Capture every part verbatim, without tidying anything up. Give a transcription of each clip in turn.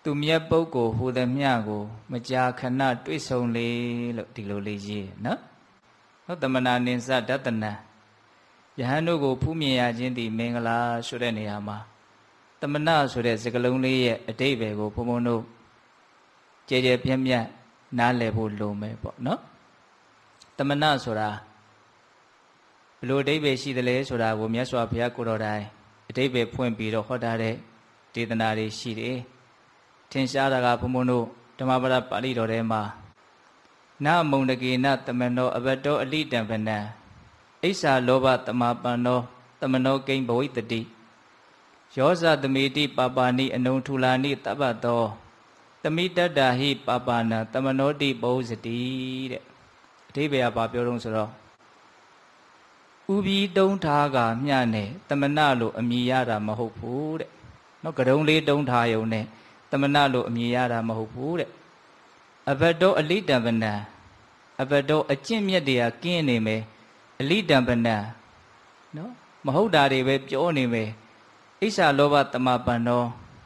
သူမြတ်ပုဂ္ဂိုလ်ဟူသည်မြတ်ကိုမကြာခဏတွေ့ဆုံလေလို့ဒီလိုလေးရေးနော်ဟုတ်တမနာနိစ္စဒတနံယဟန်တို့ကိုဖူးမြင်ရခြင်းဒီမင်္ဂလာဆိုတဲ့နေရာမှာတမနာဆိုတဲ့စကားလုံးလေးရဲ့အဓိပ္ပာယ်ကိုဘုံဘုံတို့ကြဲကြဲပြန့်ပြန့်နားလည်ဖို့လိုမယ်ပေါ့နော်တမနာဆိုတာဘလို့အဓိပ္ပာယ်ရှိတယ်လဲဆိုတာကိုမြတ်စွာဘုရားကိုတော်တိုင်အဓိပ္ပာယ်ဖွင့်ပြီးတော့ဟောထားတဲ့ဒေသနာတွေရှိတယ်ထင်ရှားတာကဘုံဘုံတို့ဓမ္မပဒပါဠိတော်ထဲမှာနမုံတကေနတမနောအဘတောအလိတံပနံအိစ္ဆာလောဘတမပန္နောတမနောကိဉ္ဘဝိတတိယောဇသမေတိပါပါဏိအနုထူလာနိတပ္ပတောတမိတတ္တာဟိပါပါဏံတမနောတိပုဇ္ဇတိတဲ့အဓိပ္ပာယ်ကဘာပြောတော့ဆိုတော့ဥပြီးတုံးထားကမျှနဲ့တမနာလို့အမည်ရတာမဟုတ်ဘူးတဲ့နော်ကရုံလေးတုံးထားယုံနဲ့တမနာလို့အမည်ရတာမဟုတ်ဘူးတဲ့အဘတောအလိတံပနံအဘတောအကျင့်မြတ်တွေကကင်းနေမယ်အလိတံပနံနော်မဟုတ်တာတွေပဲပြောနေမယ်အိစ္ဆာလောဘတမပန္နော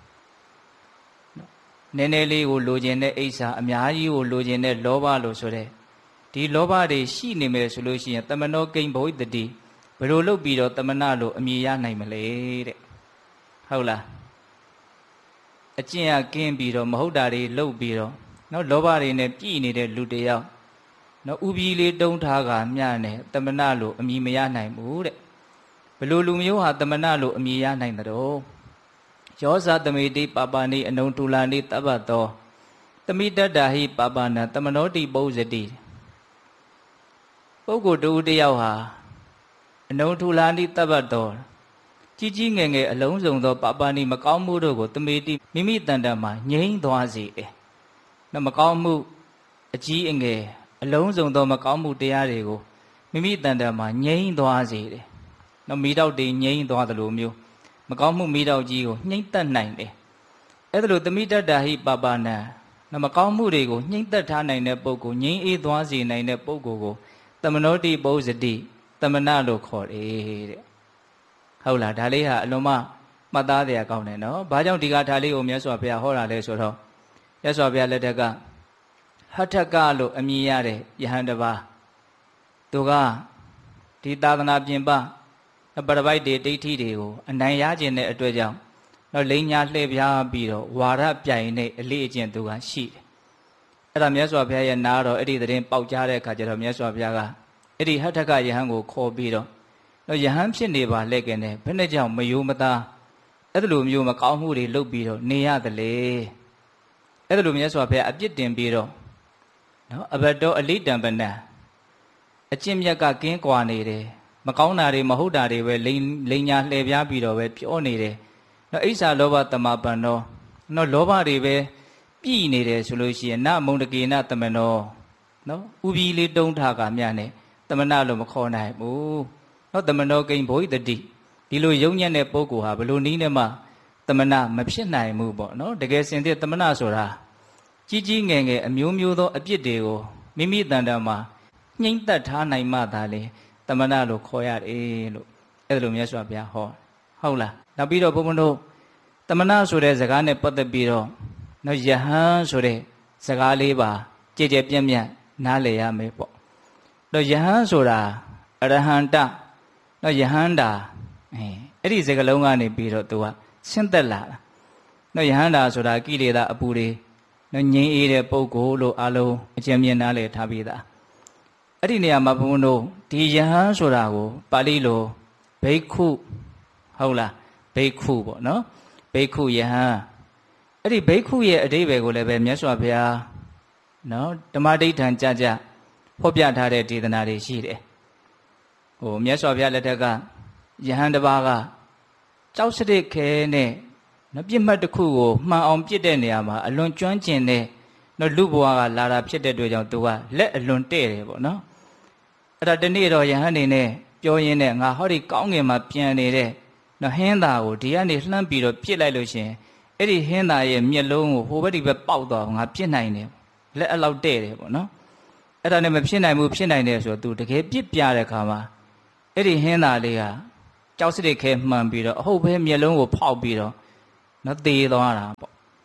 နည်းနည်းလေးကိုလိုချင်တဲ့အိစ္ဆာအများကြီးကိုလိုချင်တဲ့လောဘလို့ဆိုတဲ့ဒီလောဘတွေရှိနေမယ်ဆိုလို့ရှိရင်တမနောကိဉ္ဘဝိတတိဘယ်လိုလုပ်ပြီးတော့တမနာလို့အမည်ရနိုင်မလဲတဲ့ဟုတ်လားအကျင့်ကကင်းပြီးတော့မဟုတ်တာတွေလုပ်ပြီးတော့နော်လောဘတွေနဲ့ပြည်နေတဲ့လူတယောက်နော်ဥပြီးလေးတုံးထားကမျှနဲ့တမနာလို့အမည်မရနိုင်ဘူးတဲ့ဘယ်လိုလူမျိုးဟာတမနာလို့အမည်ရနိုင်တဲ့တော့ယောဇသမေတိပါပါဏိအနုထူလာနိတပ္ပတောတမိတတ္တာဟိပါပါဏံတမနောတိပုဇ္ဇတိပုဂ္ဂိုလ်တူတယောက်ဟာအနုထူလာနိတပ္ပတောကြီးကြီးငယ်ငယ်အလုံးစုံသောပါပါဏိမကောင်းမှုတို့ကိုတမေတိမိမိတန်တမှာငြိမ်းသွားစေတယ်။နော်မကောင်းမှုအကြီးအငယ်အလုံးစုံသောမကောင်းမှုတရားတွေကိုမိမိတန်တမှာငြိမ်းသွားစေတယ်။နော်မိတော့တွေငြိမ်းသွားတယ်လို့မျိုးမကောင်းမှုမိတော့ကြီးကိုညှိမ့်သက်နိုင်တယ်။အဲ့ဒါလို့တမိတတ္တာဟိပါပါဏံနော်မကောင်းမှုတွေကိုညှိမ့်သက်ထားနိုင်တဲ့ပုဂ္ဂိုလ်ငြိမ်းအေးသွားစေနိုင်တဲ့ပုဂ္ဂိုလ်ကိုတမနောတိပုဇ္ဇတိတမနာလို့ခေါ်တယ်တဲ့ဟုတ်လားဒါလေးဟာအလုံးမမှတ်သားတရားကောင်းတယ်နော်ဘာကြောင့်ဒီကထာလေးကိုမြတ်စွာဘုရားဟောတာလဲဆိုတော့မြတ်စွာဘုရားလက်ထက်ကဟထကလို့အမည်ရတဲ့ယဟန်တစ်ပါးသူကဒီသာသနာပြင်ပပရပိုက်တွေဒိဋ္ဌိတွေကိုအနိုင်ရခြင်းတဲ့အတွက်ကြောင့်တော့လိန်ညာလှည့်ပြားပြီးတော့ဝါရပြိုင်နဲ့အလေးအကျင့်သူကရှိတယ်အဲ့ဒါမြတ်စွာဘုရားရဲ့နားတော့အဲ့ဒီသတင်းပေါက်ကြားတဲ့အခါကျတော့မြတ်စွာဘုရားကအဲ့ဒီဟထကယဟန်ကိုခေါ်ပြီးတော့တော့ယဟန်ဖြစ်နေပါလက်ကနေဘယ်နဲ့ကြောင့်မယိုးမသားအဲ့ဒါလိုမျိုးမကောင်းမှုတွေလုပ်ပြီးတော့နေရတယ်လေအဲ့ဒါလိုမြတ်စွာဘုရားအပြစ်တင်ပြီးတော့နော်အဘတောအလိတံပနံအကျင့်မြတ်ကကင်းကွာနေတယ်မကောင်းတာတွေမဟုတ်တာတွေပဲလိန်လိန်ညာလှည့်ပြားပြီးတော့ပဲပြောနေတယ်နော်အိစ္ဆာလောဘတမပန္နောနော်လောဘတွေပဲပြည်နေတယ်ဆိုလို့ရှိရင်နမုံတကေနတမနောနော်ဥပြီးလေးတုံးထားကမြနဲ့တမနာလို့မခေါ်နိုင်ဘူးနော်တမနောကိဉ္ဘဝိတတိဒီလိုယုံညံ့တဲ့ပုဂ္ဂိုလ်ဟာဘလို့နည်းနဲ့မှတမနာမဖြစ်နိုင်ဘူးပေါ့နော်တကယ်စင်တဲ့တမနာဆိုတာကြီးကြီးငယ်ငယ်အမျိုးမျိုးသောအပြစ်တွေကိုမိမိတန်တမှာနှိမ့်သက်ထားနိုင်မှသာလေတမနာလို့ခေါ်ရတယ်လို့အဲ့ဒါလိုမြတ်စွာဘုရားဟောဟုတ်လားနောက်ပြီးတော့ဘုန်းဘုန်းတို့တမနာဆိုတဲ့စကားနဲ့ပတ်သက်ပြီးတော့နော်ယဟန်ဆိုတဲ့စကားလေးပါကြည်ကြဲပြန့်ပြန့်နားလည်ရမယ်ပေါ့တော့ယဟန်ဆိုတာအရဟန္တနော်ယဟန္တာအဲအဲ့ဒီစကားလုံးကနေပြီးတော့သူကဆင်းသက်လာတာနော်ယဟန္တာဆိုတာကိလေသာအပူတွေနော်ငြိမ်းအေးတဲ့ပုဂ္ဂိုလ်လို့အလုံးအကျဉ်းမြင်နားလည်ထားပြီးသားအဲ့ဒီနေရာမှာဘုန်းဘုန်းတို့ဒီယဟန်ဆိုတာကိုပါဠိလိုဘိက္ခုဟုတ်လားဘိက္ခုပေါ့နော်ဘိက္ခုယဟန်အဲ့ဒီဘိက္ခုရဲ့အဓိပ္ပာယ်ကိုလည်းပဲမြတ်စွာဘုရားနော်ဓမ္မဒိဋ္ဌံကြကြဖော်ပြထားတဲ့ဒေသနာတွေရှိတယ်ဟိုမြတ်စွာဘုရားလက်ထက်ကယဟန်တစ်ပါးကကြောက်စရစ်ခဲနဲ့နော်ပြစ်မှတ်တစ်ခုကိုမှန်အောင်ပြစ်တဲ့နေရာမှာအလွန်ကျွမ်းကျင်တဲ့နော်လူဘဝကလာတာဖြစ်တဲ့အတွက်ကြောင့်သူကလက်အလွန်တဲ့တယ်ပေါ့နော်အဲ့ဒါတနေ့တော့ယဟန်နေနဲ့ပြောရင်းနဲ့ငါဟောဒီကောင်းငင်မှာပြန်နေတဲ့နော်ဟင်းသားကိုဒီကနေလှမ်းပြီးတော့ပြစ်လိုက်လို့ရှင်အဲ့ဒီဟင်းသားရဲ့မျက်လုံးကိုဟိုဘက်ဒီဘက်ပေါက်သွားငါပြစ်နိုင်တယ်လက်အလောက်တဲ့တယ်ပေါ့နော်အဲ့ဒါနဲ့မဖြစ်နိုင်ဘူးဖြစ်နိုင်တယ်ဆိုတော့ तू တကယ်ပြစ်ပြတဲ့ခါမှာအဲ့ဒီဟင်းသားလေးဟာကြောက်စရစ်ခဲမှန်ပြီးတော့အဟုတ်ပဲမျက်လုံးကိုဖောက်ပြီးတော့နော်သေသွားတာပေါ့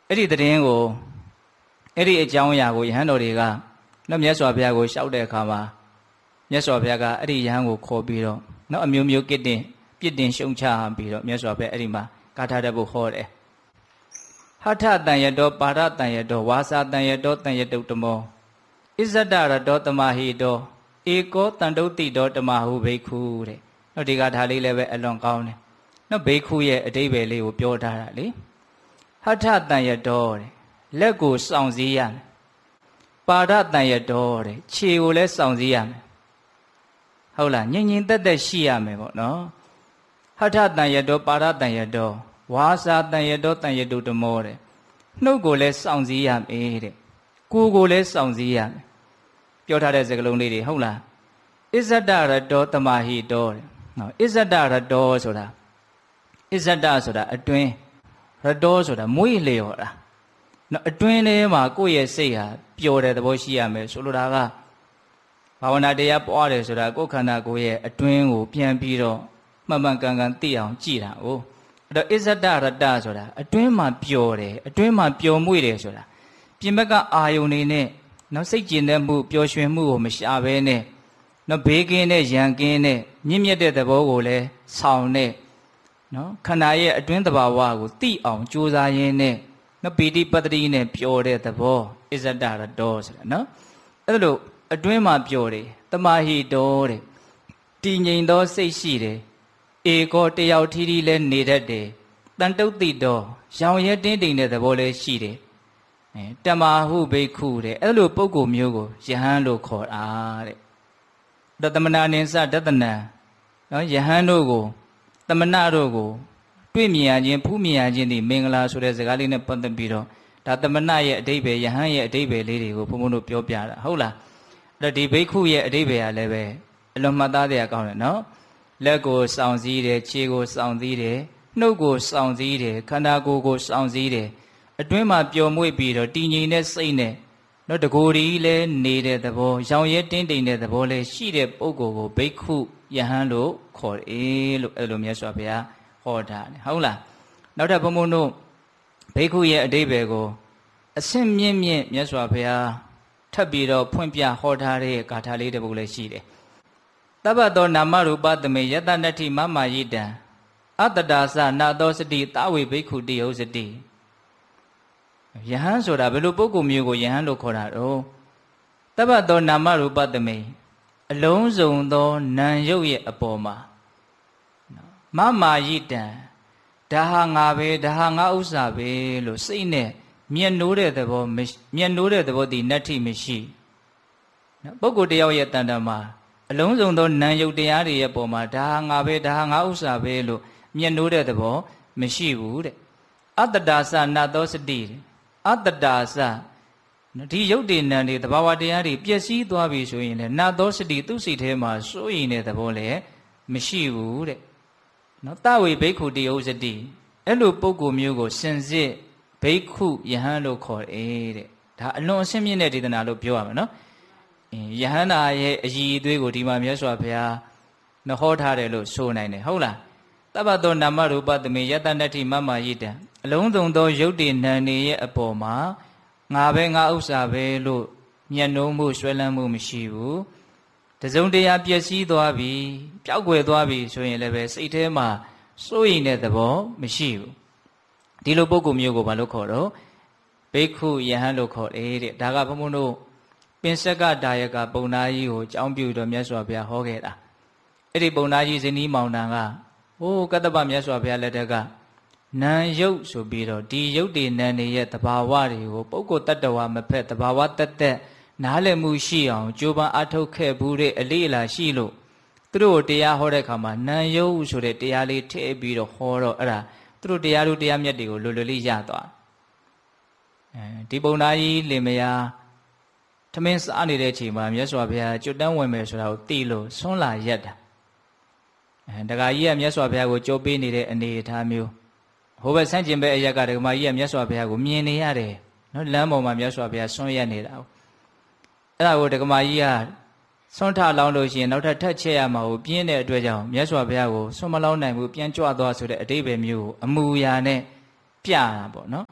အဲ့ဒီသတင်းကိုအဲ့ဒီအကြောင်းအရာကိုယဟန်တော်တွေကနော်မြတ်စွာဘုရားကိုရှောက်တဲ့အခါမှာမြတ်စွာဘုရားကအဲ့ဒီယဟန်ကိုခေါ်ပြီးတော့နော်အမျိုးမျိုးကစ်တင်ပြစ်တင်ရှုံချပြီးတော့မြတ်စွာဘုရားအဲ့ဒီမှာဂါထာတစ်ပုဒ်ဟောတယ်ဟထတန်ယတောပါရတန်ယတောဝါစာတန်ယတောတန်ယတုတ္တမောဣဇဒရတောတမဟိတောဧကောတန်တုတ်တိတောတမဟုဘိက္ခုတဲ့နော်ဒီဂါထာလေးလည်းပဲအလွန်ကောင်းတယ်နော်ဘိက္ခုရဲ့အဓိပ္ပာယ်လေးကိုပြောထားတာလေဟထတန်ယတောတဲ့လက်ကိုစောင့်စည်းရမယ်ပါရတန်ယတောတဲ့ခြေကိုလည်းစောင့်စည်းရမယ်ဟုတ်လားငြိမ်ငြိမ်သက်သက်ရှိရမယ်ပေါ့နော်ဟထတန်ယတောပါရတန်ယတောဝါစာတန်ယတောတန်ယတုတ္တမောတဲ့နှုတ်ကိုလည်းစောင့်စည်းရမယ်တဲ့ကိုယ်ကိုလည်းစောင့်စည်းရမယ်ပြောထားတဲ့စကားလုံးလေးတွေဟုတ်လားဣဇဒရတောတမဟိတောတဲ့နော်ဣဇဒရတောဆိုတာဣဇဒဆိုတာအတွင်းရတောဆိုတာမွေးလျော်တာနော်အတွင်းထဲမှာကိုယ့်ရဲ့စိတ်ဟာပျော်တဲ့သဘောရှိရမယ်ဆိုလိုတာကဘာဝနာတရားပွားတယ်ဆိုတာကိုယ်ခန္ဓာကိုယ်ရဲ့အတွင်းကိုပြန်ပြီးတော့မှန်မှန်ကန်ကန်သိအောင်ကြည့်တာ哦အဲ့တော့ဣဇဒရတဆိုတာအတွင်းမှာပျော်တယ်အတွင်းမှာပျော်မွေ့တယ်ဆိုတာပြင်ဘက်ကအာယုန်နေနဲ့နော်စိတ်ကျင်တဲ့မှုပျော်ရွှင်မှုကိုမရှာဘဲနဲ့နော်ဘေးကင်းတဲ့ရန်ကင်းတဲ့မြင့်မြတ်တဲ့သဘောကိုလည်းဆောင်တဲ့နော်ခန္ဓာရဲ့အတွင်းသဘာဝကိုသိအောင်ကြိုးစားရင်းနဲ့နော်ပီတိပတ္တိနဲ့ပျော်တဲ့သဘောဣဇဒရတောဆိုတာနော်အဲ့လိုအတွင်းမှာပျော်တယ်တမဟိတောတဲ့တည်ငြိမ်သောစိတ်ရှိတယ်ဧကောတယောက်ထီးထီးလဲနေတတ်တယ်တန်တုတ်တိတောရောင်ရဲတင်းတိမ်တဲ့သဘောလည်းရှိတယ်အဲတမဟုဘိက္ခုတဲ့အဲ့လိုပုဂ္ဂိုလ်မျိုးကိုယဟန်လို့ခေါ်တာတဲ့တသမနာနိစ္စတတနံနော်ယဟန်တို့ကိုသမဏတို့ကိုတွေ့မြင်ရခြင်းဖူးမြင်ရခြင်းဒီမင်္ဂလာဆိုတဲ့စကားလေးနဲ့ပတ်သက်ပြီးတော့ဒါသမဏရဲ့အဓိပ္ပာယ်ယဟန်ရဲ့အဓိပ္ပာယ်လေးတွေကိုဘုံဘုံတို့ပြောပြတာဟုတ်လားအဲ့ဒီဘိက္ခုရဲ့အဓိပ္ပာယ်ကလည်းပဲအလွန်မှတ်သားစရာကောင်းတယ်နော်လက်ကိုစောင့်စည်းတယ်ခြေကိုစောင့်စည်းတယ်နှုတ်ကိုစောင့်စည်းတယ်ခန္ဓာကိုယ်ကိုစောင့်စည်းတယ်အတွင်းမှာပျော်မွေ့ပြီးတော့တည်ငြိမ်တဲ့စိတ်နဲ့နော်တကိုယ်ဒီလည်းနေတဲ့သဘောရောင်ရဲတင်းတိမ်တဲ့သဘောလည်းရှိတဲ့ပုဂ္ဂိုလ်ကိုဘိက္ခုယဟန်လို့ခေါ်တယ်လို့အဲ့လိုမြတ်စွာဘုရားဟောထားတယ်ဟုတ်လားနောက်ထပ်ဘုံဘုံတို့ဘိက္ခုရဲ့အဓိပ္ပာယ်ကိုအဆင့်မြင့်မြင့်မြတ်စွာဘုရားထပ်ပြီးတော့ဖွင့်ပြဟောထားတဲ့ဂါထာလေးတစ်ပုဒ်လည်းရှိတယ်တပ္ပတောနာမရူပသမေယတနတ္ထိမမယိတံအတ္တဒါသနာသောစတိတာဝေဘိက္ခုတိယုစတိယဟန်ဆိုတာဘယ်လိုပုဂ္ဂိုလ်မျိုးကိုယဟန်လို့ခေါ်တာတော့တပ္ပတောနာမရူပသမေအလုံးစုံသောနာမ်ရုပ်ရဲ့အပေါ်မှာမမာယိတံဒါဟာငါပဲဒါဟာငါဥစ္စာပဲလို့စိတ်နဲ့မျက်နှိုးတဲ့သဘောမျက်နှိုးတဲ့သဘောတည်နတ္ထိမရှိနော်ပုဂ္ဂိုလ်တယောက်ရဲ့တဏ္ဍာမှာအလုံးစုံသောနာမ်ရုပ်တရားတွေရဲ့ပေါ်မှာဒါဟာငါပဲဒါဟာငါဥစ္စာပဲလို့မျက်နှိုးတဲ့သဘောမရှိဘူးတဲ့အတ္တဒါသနာသောစတိအတ္တဒါသဒီရုပ်တည်နံတွေသဘာဝတရားတွေပျက်စီးသွားပြီဆိုရင်လည်းနာသောစတိသူ့စိတ်ထဲမှာစိုးရိမ်တဲ့သဘောလည်းမရှိဘူးတဲ့နော်တဝေဘိက္ခုတိယုစတိအဲ့လိုပုဂ္ဂိုလ်မျိုးကိုစင်စစ်ဘိက္ခုယဟန်လို့ခေါ်တယ်တဲ့ဒါအလွန်အဆင့်မြင့်တဲ့ဒေသနာလို့ပြောရမှာနော်ယဟန္တာရဲ့အည်အသွေးကိုဒီမှာမြတ်စွာဘုရားနဟောထားတယ်လို့ဆိုနိုင်တယ်ဟုတ်လားတပ္ပတောနာမရူပသမေယတနတ္ထိမမယိတံအလုံးစုံသောရုပ်တည်နံတွေရဲ့အပေါ်မှာငါပဲငါဥစ္စာပဲလို့မျက်နှိုးမှုဆွဲလန်းမှုမရှိဘူးတစုံတရာပျက်စီးသွားပြီပျောက်ကွယ်သွားပြီဆိုရင်လည်းပဲစိတ်ထဲမှာစိုးရိမ်တဲ့သဘောမရှိဘူးဒီလိုပုဂ္ဂိုလ်မျိုးကိုဘာလို့ခေါ်တော့ဘိက္ခုယဟန်လို့ခေါ်တယ်တဲ့ဒါကဘုန်းဘုန်းတို့ပင်စကဒါယကပုံနာကြီးကိုကြောင်းပြတော်မြတ်စွာဘုရားဟောခဲ့တာအဲ့ဒီပုံနာကြီးဇနီးမောင်နှံကဟိုးကတ္တပမြတ်စွာဘုရားလက်ထက်ကနံရုပ်ဆိုပြီးတော့ဒီရုပ်တွေနံတွေရဲ့တဘာဝတွေကိုပုဂ္ဂိုလ်တ attva မဖက်တဘာဝတတ်တဲ့နားလည်မှုရှိအောင်ကြိုးပမ်းအထောက်ခဲ့ဘူးတဲ့အလေးအလာရှိလို့သူတို့တရားဟောတဲ့အခါမှာနံရုပ်ဆိုတဲ့တရားလေးထည့်ပြီးတော့ဟောတော့အဲ့ဒါသူတို့တရားတို့တရားမြတ်တွေကိုလွယ်လွယ်လေးရသွားအဲဒီပုံနာကြီးလင်မယားထမင်းစားနေတဲ့အချိန်မှာမြတ်စွာဘုရားကျွတ်တန်းဝင်မယ်ဆိုတာကိုသိလို့ဆွန်းလာရက်တာအဲဒကာကြီးကမြတ်စွာဘုရားကိုကြိုးပေးနေတဲ့အနေအထားမျိုးဟိုဘက်ဆန့်ကျင်ဘက်အရက်ကဒကာမကြီးကမြတ်စွာဘုရားကိုမြင်နေရတယ်နော်လမ်းပေါ်မှာမြတ်စွာဘုရားဆွန်းရက်နေတာအဲ့ဒါကိုဒကာမကြီးကဆွန်းထလောင်းလို့ရှိရင်နောက်ထပ်ထက်ချက်ရမှာကိုပြင်းတဲ့အတွက်ကြောင့်မြတ်စွာဘုရားကိုဆွန်းမလောင်းနိုင်ဘူးပြန်ကြွသွားဆိုတဲ့အတိပ္ပယ်မျိုးကိုအမူအရာနဲ့ပြတာပေါ့နော်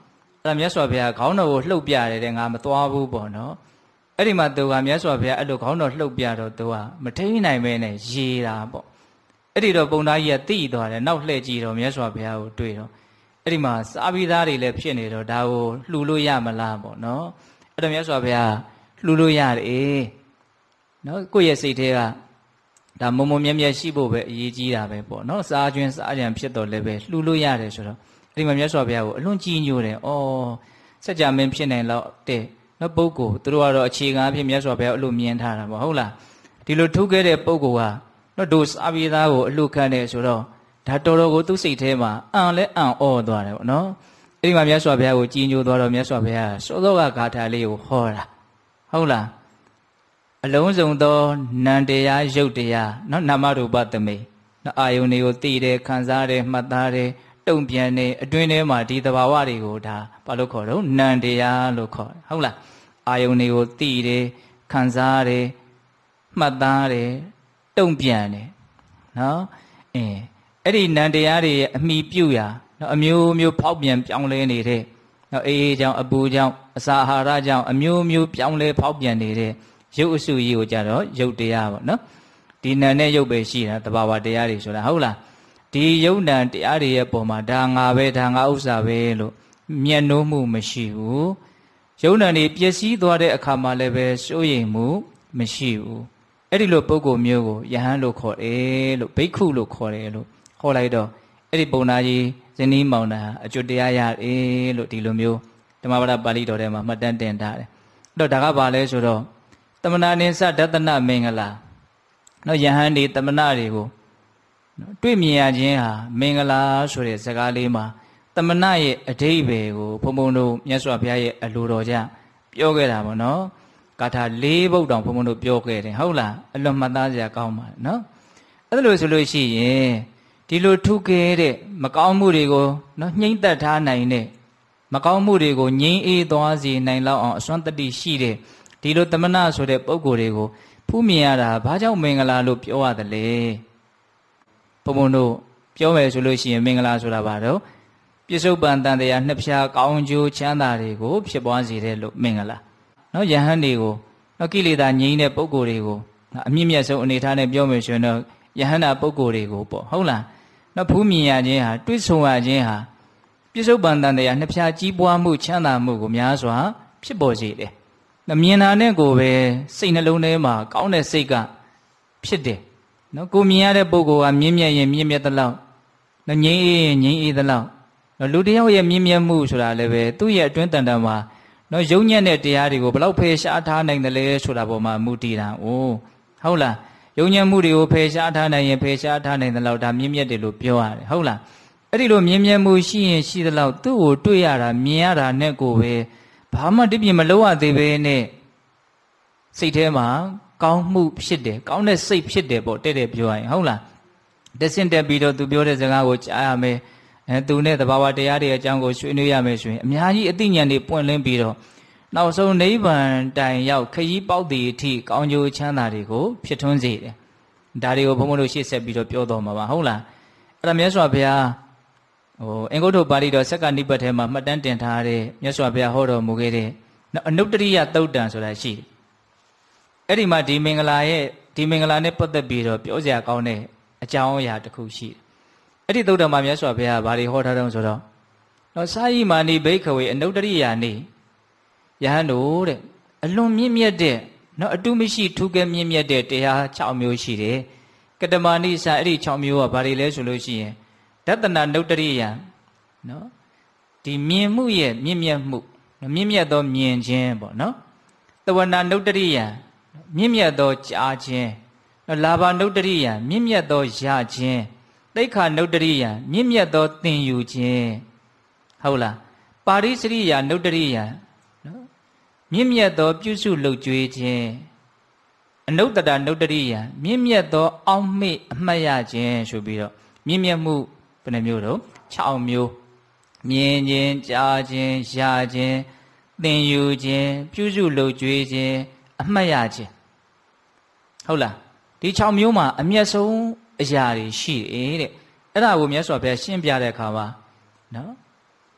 အဲ့ဒါမြတ်စွာဘုရားခေါင်းတော်ကိုလှုပ်ပြတယ်တဲ့ငါမသွားဘူးပေါ့နော်အဲ့ဒီမှာသူကမြတ်စွာဘုရားအဲ့လိုခေါင်းတော်လှုပ်ပြတော့သူကမထိန်နိုင်ပဲနဲ့ရေတာပေါ့အဲ့ဒီတော့ပုံသားကြီးကတိသွားတယ်နောက်လှည့်ကြည့်တော့မြတ်စွာဘုရားကိုတွေ့တော့အဲ့ဒီမှာစားပြီးသားတွေလည်းဖြစ်နေတော့ဒါကိုလှူလို့ရမလားပေါ့နော်အဲ့တော့မြတ်စွာဘုရားလှူလို့ရတယ်နော်ကိုယ့်ရဲ့စိတ်ထဲကဒါမုံမုံမြဲမြဲရှိဖို့ပဲအရေးကြီးတာပဲပေါ့နော်စားကျွင်းစားကြံဖြစ်တော့လည်းပဲလှူလို့ရတယ်ဆိုတော့အဲ့ဒီမှာမြတ်စွာဘုရားကိုအလွန်ကြီးညိုတယ်ဩစัจ जा မင်းဖြစ်နိုင်တော့တဲ့နော်ပုဂ္ဂိုလ်သူတို့ကတော့အခြေခံအဖြစ်မြတ်စွာဘုရားအလိုမြင်ထားတာပေါ့ဟုတ်လားဒီလိုထုတ်ခဲ့တဲ့ပုဂ္ဂိုလ်ကနော်တို့စားပြီးသားကိုအလှခံတယ်ဆိုတော့ဒါတော်တော်ကိုသူ့စိတ်ထဲမှာအံလဲအံ့ဩသွားတယ်ပေါ့နော်အဲ့ဒီမှာမြတ်စွာဘုရားကိုကြီးညိုသွားတော့မြတ်စွာဘုရားစောစောကဂါထာလေးကိုဟောတာဟုတ်လားအလုံးစုံသောနံတရားရုပ်တရားနော်နာမရူပသမိနော်အာယုန်တွေကိုသိတယ်ခံစားတယ်မှတ်သားတယ်တုံ့ပြန်တယ်အတွင်းထဲမှာဒီသဘာဝတွေကိုဒါဘာလို့ခေါ်တော့နံတရားလို့ခေါ်တယ်ဟုတ်လားအာယုန်တွေကိုသိတယ်ခံစားတယ်မှတ်သားတယ်တုံ့ပြန်တယ်နော်အင်းအဲ့ဒီနံတရားတွေရဲ့အမိပြုရာနော်အမျိုးမျိုးဖောက်ပြန်ပြောင်းလဲနေတဲ့နော်အေးအေးကြောင့်အပူကြောင့်အစာအာဟာရကြောင့်အမျိုးမျိုးပြောင်းလဲဖောက်ပြန်နေတဲ့ရုပ်အစုကြီးကိုကြတော့ရုပ်တရားပေါ့နော်ဒီနံနဲ့ရုပ်ပဲရှိတာတဘာဝတရားတွေဆိုတာဟုတ်လားဒီယုံနံတရားတွေရဲ့ပုံမှာဒါငါပဲဒါငါဥစ္စာပဲလို့မျက်နှိုးမှုမရှိဘူးယုံနံတွေပျက်စီးသွားတဲ့အခါမှာလည်းပဲစိုးရိမ်မှုမရှိဘူးအဲ့ဒီလိုပုဂ္ဂိုလ်မျိုးကိုယဟန်လို့ခေါ်တယ်လို့ဘိက္ခုလို့ခေါ်တယ်လို့ဟောလိုက်တော့အဲ့ဒီပုံနာကြီးဇနီးမောင်နှံအကျွတ်တရားရတယ်လို့ဒီလိုမျိုးဓမ္မပဒပါဠိတော်ထဲမှာမှတ်တမ်းတင်ထားတယ်အဲ့တော့ဒါကဘာလဲဆိုတော့တမနာနိစ္စဒသနမင်္ဂလာနော်ယဟန်ဒီတမနာတွေကိုနော်တွေ့မြင်ရခြင်းဟာမင်္ဂလာဆိုတဲ့စကားလေးမှာတမနာရဲ့အဓိပ္ပာယ်ကိုဘုံဘုံတို့မြတ်စွာဘုရားရဲ့အလိုတော်ကြပြောခဲ့တာပေါ့နော်ဂါထာ၄ပုဒ်တောင်ဘုံဘုံတို့ပြောခဲ့တယ်ဟုတ်လားအလွန်မှတ်သားစရာကောင်းပါတယ်နော်အဲ့လိုဆိုလို့ရှိရင်ဒီလိုထုခဲ့တဲ့မကောင်းမှုတွေကိုနော်နှိမ့်သက်ထားနိုင်တဲ့မကောင်းမှုတွေကိုငြိမ်းအေးသွားစေနိုင်လောက်အောင်အစွမ်းတတ္တိရှိတဲ့ဒီလိုတမနာဆိုတဲ့ပုံကိုယ်တွေကိုဖူးမြင်ရတာဘာကြောင့်မင်္ဂလာလို့ပြောရတယ်လဲဘုံဘုံတို့ပြောမယ်ဆိုလို့ရှိရင်မင်္ဂလာဆိုတာဘာတော့ပြစ္ဆုတ်ပန်တန်တရားနှစ်ဖြာကောင်းကျိုးချမ်းသာတွေကိုဖြစ်ပွားစေတဲ့လို့မင်္ဂလာနော်ယဟန်တွေကိုနော်ကိလေသာငြိမ်းတဲ့ပုံကိုယ်တွေကိုအမြင့်မြတ်ဆုံးအနေထားနဲ့ပြောမယ်ဆိုရင်တော့ယဟန္တာပုံကိုယ်တွေကိုပေါ့ဟုတ်လားနော်ဖူးမြင်ရခြင်းဟာတွေ့ဆုံရခြင်းဟာပြစ္ဆုတ်ပန်တန်တရားနှစ်ဖြာကြီးပွားမှုချမ်းသာမှုကိုများစွာဖြစ်ပေါ်စေတယ်မြင်တာနဲ့ကိုပဲစိတ်နှလုံးထဲမှာကောင်းတဲ့စိတ်ကဖြစ်တယ်နော်ကိုမြင်ရတဲ့ပုဂ္ဂိုလ်ကမြင့်မြတ်ရင်မြင့်မြတ်သလောက်နော်ငြိမ်းအေးရင်ငြိမ်းအေးသလောက်နော်လူတယောက်ရဲ့မြင့်မြတ်မှုဆိုတာလည်းပဲသူ့ရဲ့အတွင်းတန်တန်မှာနော်ယုံညံ့တဲ့တရားတွေကိုဘယ်လောက်ဖယ်ရှားထားနိုင်တယ်လဲဆိုတာပေါ်မှာမူတည်တာအိုးဟုတ်လားယုံညံ့မှုတွေကိုဖယ်ရှားထားနိုင်ရင်ဖယ်ရှားထားနိုင်သလောက်ဒါမြင့်မြတ်တယ်လို့ပြောရတယ်ဟုတ်လားအဲ့ဒီလိုမြင့်မြတ်မှုရှိရင်ရှိသလောက်သူ့ကိုတွေ့ရတာမြင်ရတာနဲ့ကိုပဲဘာမှတိပြမလို့ရသေးပဲနဲ့စိတ်ထဲမှာကောင်းမှုဖြစ်တယ်ကောင်းတဲ့စိတ်ဖြစ်တယ်ပေါ့တဲ့တဲ့ပြောရရင်ဟုတ်လားတဆင့်တက်ပြီးတော့သူပြောတဲ့စကားကိုကြားရမယ်အဲသူနဲ့သဘာဝတရားတွေအကြောင်းကိုဆွေးနွေးရမယ်ဆိုရင်အများကြီးအသိဉာဏ်တွေပွင့်လင်းပြီးတော့နောက်ဆုံးနိဗ္ဗာန်တိုင်ရောက်ခရီးပေါက်သည့်အထိကောင်းကျိုးချမ်းသာတွေကိုဖြစ်ထွန်းစေတယ်ဒါတွေကိုဘုန်းဘုန်းတို့ရှေ့ဆက်ပြီးတော့ပြောတော်မှာပါဟုတ်လားအဲ့ဒါမြတ်စွာဘုရားဟိုအင်္ဂုတ္တပါဠိတော်စက္ကနိပတ်ထဲမှာမှတ်တမ်းတင်ထားတဲ့မြတ်စွာဘုရားဟောတော်မူခဲ့တဲ့အနုတ္တရိယသုတ်တံဆိုတာရှိတယ်အဲ့ဒီမှာဒီမင်္ဂလာရဲ့ဒီမင်္ဂလာနဲ့ပတ်သက်ပြီးတော့ပြောစရာကောင်းတဲ့အကြောင်းအရာတစ်ခုရှိတယ်အဲ့ဒီသုတ်တံမှာမြတ်စွာဘုရားဗာတွေဟောထားတော့ဆိုတော့တော့စာယိမာနိဘိက္ခဝေအနုတ္တရိယာနိယဟန်တို့တဲ့အလွန်မြင့်မြတ်တဲ့နော်အတုမရှိထူးကဲမြင့်မြတ်တဲ့တရား၆မျိုးရှိတယ်ကတမဏိစာအဲ့ဒီ၆မျိုးကဗာတွေလဲဆိုလို့ရှိရင်ဒသနာနုတ္တရိယနော်ဒီမြင်မှုရဲ့မြင့်မြတ်မှုမြင့်မြတ်သောမြင်ခြင်းပေါ့နော်တဝနာနုတ္တရိယမြင့်မြတ်သောကြားခြင်းလာဘနုတ္တရိယမြင့်မြတ်သောရခြင်းသိက္ခာနုတ္တရိယမြင့်မြတ်သောသင်ယူခြင်းဟုတ်လားပါရိစရိယနုတ္တရိယနော်မြင့်မြတ်သောပြုစုလုပ်ကြွေးခြင်းအနုတ္တရနုတ္တရိယမြင့်မြတ်သောအောက်မေ့အမှတ်ရခြင်းဆိုပြီးတော့မြင့်မြတ်မှုဘယ်နှမျိုးတော့၆မျိုးမြင်ခြင်းကြားခြင်းရခြင်းသင်ယူခြင်းပြုစုလုပ်ကြွေးခြင်းအမှတ်ရခြင်းဟုတ်လားဒီ၆မျိုးမှာအမျက်ဆုံးအရာတွေရှိတယ်တဲ့အဲ့ဒါကိုမြတ်စွာဘုရားရှင်းပြတဲ့အခါမှာနော်ဒ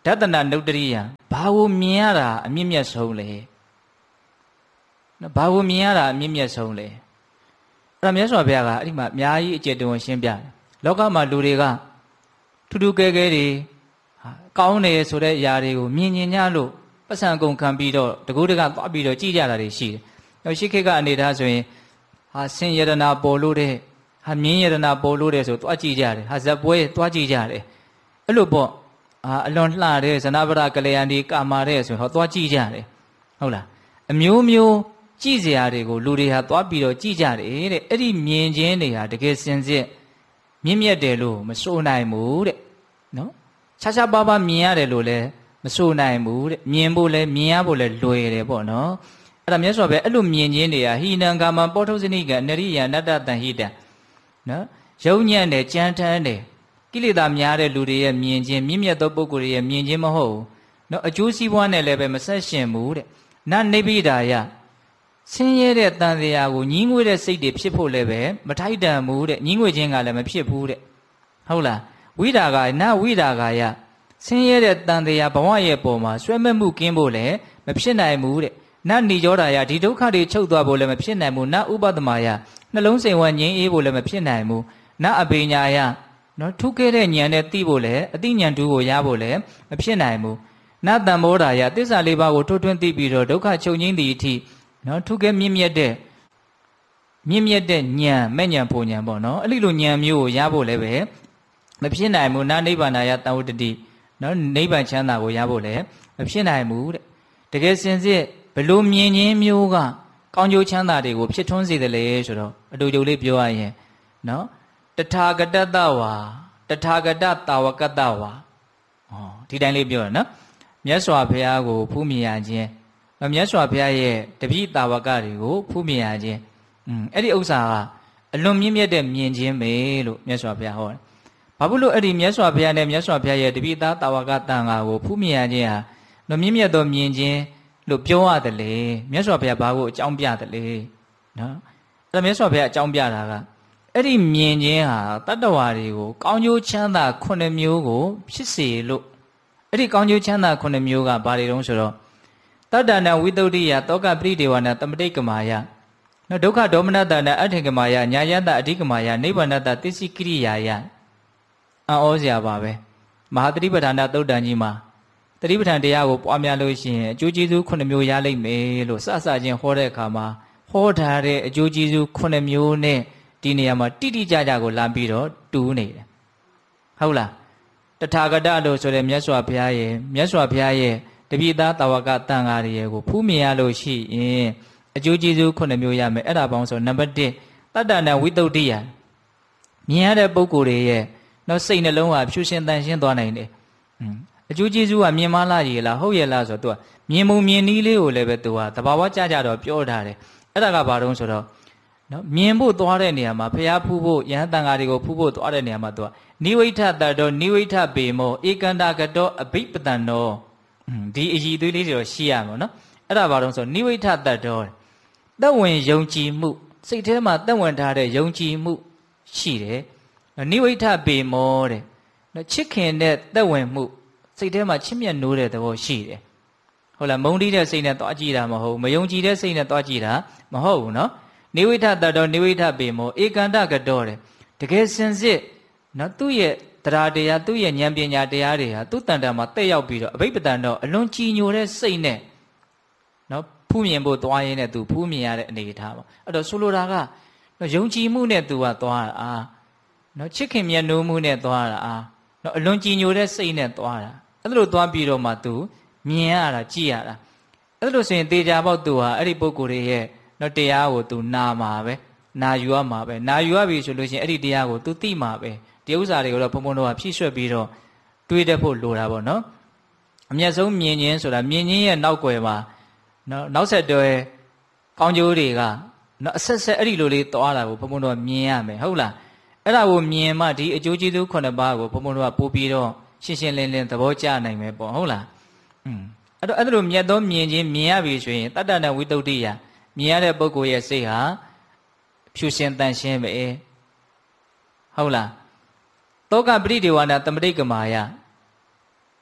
ဒသနာနုတ္တရိယဘာကိုမြင်ရတာအမြင့်မြတ်ဆုံးလဲနော်ဘာကိုမြင်ရတာအမြင့်မြတ်ဆုံးလဲအဲ့ဒါမြတ်စွာဘုရားကအဲ့ဒီမှာအများကြီးအကျဉ်းတုံရှင်းပြတယ်လောကမှာလူတွေကထူးထူးကဲကဲတွေကောင်းတယ်ဆိုတဲ့အရာတွေကိုမြင်မြင်ညလို့ပတ်စံကုန်ခံပြီးတော့တကူးတကသွားပြီးတော့ကြည့်ကြတာတွေရှိတယ်။နောက်ရှိခေတ်ကအနေထားဆိုရင်ဟာဆင်ယရနာပေါ်လို့တဲ့ဟာမြင်းယရနာပေါ်လို့တဲ့ဆိုသွားကြည့်ကြတယ်။ဟာဇက်ပွဲသွားကြည့်ကြတယ်။အဲ့လိုပေါ့အာအလွန်လှတဲ့ဇနဗရကလျာဏီကာမာတဲ့ဆိုဟောသွားကြည့်ကြတယ်။ဟုတ်လား။အမျိုးမျိုးကြည့်စရာတွေကိုလူတွေဟာသွားပြီးတော့ကြည့်ကြတယ်တဲ့။အဲ့ဒီမြင်ခြင်းတွေဟာတကယ်စင်စစ်မြင့်မြတ်တယ်လို့မဆိုနိုင်ဘူးတဲ့။နော်။ခြားခြားပါးပါးမြင်ရတယ်လို့လည်းမဆိုနိုင်ဘူးတဲ့မြင်ဖို့လဲမြင်ရဖို့လဲလွယ်တယ်ပေါ့နော်အဲ့ဒါမြတ်စွာဘုရားအဲ့လိုမြင်ခြင်းတွေကဟိနံကာမပောထုဇနိကအနရိယနတ္တတန်ဟိတံနော်ယုံညံ့တယ်ကြမ်းထမ်းတယ်ကိလေသာများတဲ့လူတွေရဲ့မြင်ခြင်းမြင့်မြတ်သောပုဂ္ဂိုလ်တွေရဲ့မြင်ခြင်းမဟုတ်ဘူးနော်အကျိုးစီးပွားနဲ့လည်းပဲမဆက်ရှင်ဘူးတဲ့နနိဗ္ဗိဒာယဆင်းရဲတဲ့တန်တရားကိုညှင်းငွေတဲ့စိတ်တွေဖြစ်ဖို့လည်းပဲမထိုက်တန်ဘူးတဲ့ညှင်းငွေခြင်းကလည်းမဖြစ်ဘူးတဲ့ဟုတ်လားဝိဒါကနဝိဒါကယဆင်းရဲတဲ့တန်တရားဘဝရဲ့ပုံမှာဆွဲမဲ့မှုကင်းဖို့လည်းမဖြစ်နိုင်ဘူးတဲ့နတ်ဏိကြောတာယဒီဒုက္ခတွေချုပ်သွားဖို့လည်းမဖြစ်နိုင်ဘူးနတ်ဥပဒမာယနှလုံးစိမ်ဝငြိမ်းအေးဖို့လည်းမဖြစ်နိုင်ဘူးနတ်အပိညာယနော်ထုခဲ့တဲ့ဉာဏ်နဲ့သိဖို့လည်းအသိဉာဏ်တူကိုရဖို့လည်းမဖြစ်နိုင်ဘူးနတ်တံမောဓာယသစ္စာလေးပါးကိုထိုးထွင်းသိပြီးတော့ဒုက္ခချုပ်ငြိမ်းသည့်အထိနော်ထုခဲ့မြင့်မြတ်တဲ့မြင့်မြတ်တဲ့ဉာဏ်မဲ့ဉာဏ်ပုံဉာဏ်ပေါ့နော်အဲ့ဒီလိုဉာဏ်မျိုးကိုရဖို့လည်းပဲမဖြစ်နိုင်ဘူးနတ်နိဗ္ဗာန်ယတံဝတ္တိနော်နိဗ္ဗာန်ချမ်းသာကိုရဖို့လည်းမဖြစ်နိုင်ဘူးတဲ့တကယ်စင်စစ်ဘလို့မြင်ခြင်းမျိုးကကောင်းကျိုးချမ်းသာတွေကိုဖြစ်ထွန်းစေတယ်လေဆိုတော့အတူတူလေးပြောရရင်နော်တထာဂတတဝါတထာဂတတာဝကတဝါဟောဒီတိုင်းလေးပြောရနော်မြတ်စွာဘုရားကိုဖူးမြင်ရခြင်းမြတ်စွာဘုရားရဲ့တပည့်တာဝကတွေကိုဖူးမြင်ရခြင်းอืมအဲ့ဒီဥစ္စာကအလွန်မြင့်မြတ်တဲ့မြင်ခြင်းပဲလို့မြတ်စွာဘုရားဟောတယ်ဘာဖြစ်လို့အဲ့ဒီမြတ်စွာဘုရားနဲ့မြတ်စွာဘုရားရဲ့တပိသားတာဝကတန်ဃာကိုဖူးမြင်ရခြင်းဟာတော့မြင့်မြတ်သောမြင်ခြင်းလို့ပြောရတယ်လေမြတ်စွာဘုရားဘာကိုအကြောင်းပြတယ်လေနော်အဲ့ဒါမြတ်စွာဘုရားအကြောင်းပြတာကအဲ့ဒီမြင်ခြင်းဟာတတ္တဝါတွေကိုကောင်းကျိုးချမ်းသာခုနှစ်မျိုးကိုဖြစ်စေလို့အဲ့ဒီကောင်းကျိုးချမ်းသာခုနှစ်မျိုးကဘာတွေတုံးဆိုတော့တတ္တနာဝိတုဒ္ဓိယတောကပရိဒေဝနာတမတိတ်ကမာယနော်ဒုက္ခဒေါမနတနာအထေကမာယညာယတအဓိကမာယနိဗ္ဗာန်တသစ္စည်းကိရိယာယအံ့ဩစရာပါပဲမဟာသတိပဋ္ဌာန်သုတ်တန်ကြီးမှာသတိပဋ္ဌာန်တရားကိုပွားများလို့ရှိရင်အကျိုးကျေးဇူးခုနှစ်မျိုးရလိမ့်မယ်လို့စစချင်းဟောတဲ့အခါမှာဟောထားတဲ့အကျိုးကျေးဇူးခုနှစ်မျိုးနဲ့ဒီနေရာမှာတိတိကျကျကိုလမ်းပြီးတော့တူးနေတယ်ဟုတ်လားတထာဂတလို့ဆိုတဲ့မြတ်စွာဘုရားရဲ့မြတ်စွာဘုရားရဲ့တပိသားတာဝကတန်ဃာတွေရဲ့ကိုဖူးမြင်ရလို့ရှိရင်အကျိုးကျေးဇူးခုနှစ်မျိုးရမယ်အဲ့ဒါပေါင်းဆိုနံပါတ်တစ်တတ္တနာဝိတုဒ္ဓိယမြင်ရတဲ့ပုဂ္ဂိုလ်တွေရဲ့နော်စိတ်နှလုံးဟာဖြူရှင်တန်ရှင်းသွားနိုင်တယ်อืมအကျိုးကျေးဇူးကမြင်မလားကြီးလားဟုတ်ရဲ့လားဆိုတော့ तू မြင်မှုမြင်နည်းလေးကိုလည်းပဲ तू ဟာတဘာဝကြကြတော့ပြောထားတယ်အဲ့ဒါကဘာတုံးဆိုတော့နော်မြင်ဖို့သွားတဲ့နေရာမှာဖျားဖူးဖို့ယဟန်တန်ဃာတွေကိုဖူးဖို့သွားတဲ့နေရာမှာ तू နိဝိဋ္ဌတတောနိဝိဋ္ဌပေမောဧကန္တာကတောအဘိပတန်နောဒီအည်သွေးလေးတွေတော့ရှိရမှာနော်အဲ့ဒါဘာတုံးဆိုနိဝိဋ္ဌတတောသက်ဝင်ယုံကြည်မှုစိတ်ထဲမှာသက်ဝင်ထားတဲ့ယုံကြည်မှုရှိတယ်နိဝိဋ္ဌပေမောတဲ့နော်ချစ်ခင်တဲ့သက်ဝင်မှုစိတ်ထဲမှာချစ်မြတ်နိုးတဲ့သဘောရှိတယ်ဟုတ်လားမုန်းတီးတဲ့စိတ်နဲ့တွားကြည့်တာမဟုတ်ဘူးမယုံကြည်တဲ့စိတ်နဲ့တွားကြည့်တာမဟုတ်ဘူးနော်နိဝိဋ္ဌတတောနိဝိဋ္ဌပေမောဧကန္တကတောတဲ့တကယ်စင်စစ်နော်သူ့ရဲ့တရားတရားသူ့ရဲ့ဉာဏ်ပညာတရားတွေဟာသူ့တန်တန်မှာတက်ရောက်ပြီးတော့အဘိပတန်တော့အလွန်ကြည်ညိုတဲ့စိတ်နဲ့နော်ဖူးမြင်ဖို့တွားရင်းနဲ့သူဖူးမြင်ရတဲ့အနေအထားပေါ့အဲ့တော့ဆိုလိုတာကနော်ယုံကြည်မှုနဲ့သူကတွားတာနော်ချစ်ခင်မြတ်နိုးမှုနဲ့သွားတာအာနော်အလွန်ကြည်ညိုတဲ့စိတ်နဲ့သွားတာအဲ့လိုသွားပြီးတော့မှ तू မြင်ရတာကြည့်ရတာအဲ့လိုဆိုရင်တေချာပေါက် तू ဟာအဲ့ဒီပုဂ္ဂိုလ်ရဲ့နော်တရားကို तू နာမှာပဲနာယူရမှာပဲနာယူရပြီဆိုလို့ရှိရင်အဲ့ဒီတရားကို तू သိမှာပဲဒီဥစ္စာတွေကိုတော့ဘုံဘုံတော့ဖြည့်ဆွက်ပြီးတော့တွေးတတ်ဖို့လိုတာပေါ့နော်အမျက်ဆုံးမြင်ခြင်းဆိုတာမြင်ခြင်းရဲ့နောက်ွယ်မှာနော်နောက်ဆက်တွဲကောင်းကျိုးတွေကနော်အဆက်ဆက်အဲ့ဒီလိုလေးသွားတာကိုဘုံဘုံတော့မြင်ရမယ်ဟုတ်လားအဲ့ဒါကိုမြင်မှဒီအကျိုးကျေးဇူးခုနှစ်ပါးကိုဘုံဘုံတို့ကပို့ပြီးတော့ရှင်းရှင်းလင်းလင်းသဘောကျနိုင်မယ်ပေါ့ဟုတ်လားอืมအဲ့တော့အဲ့ဒါလိုမြတ်သောမြင်ခြင်းမြင်ရပြီဆိုရင်တတ္တနာဝိတုဒ္ဓိယမြင်ရတဲ့ပုဂ္ဂိုလ်ရဲ့စိတ်ဟာဖြူရှင်တန်ရှင်းပဲဟုတ်လားတောကပရိဒေဝနာတမတိကမာယ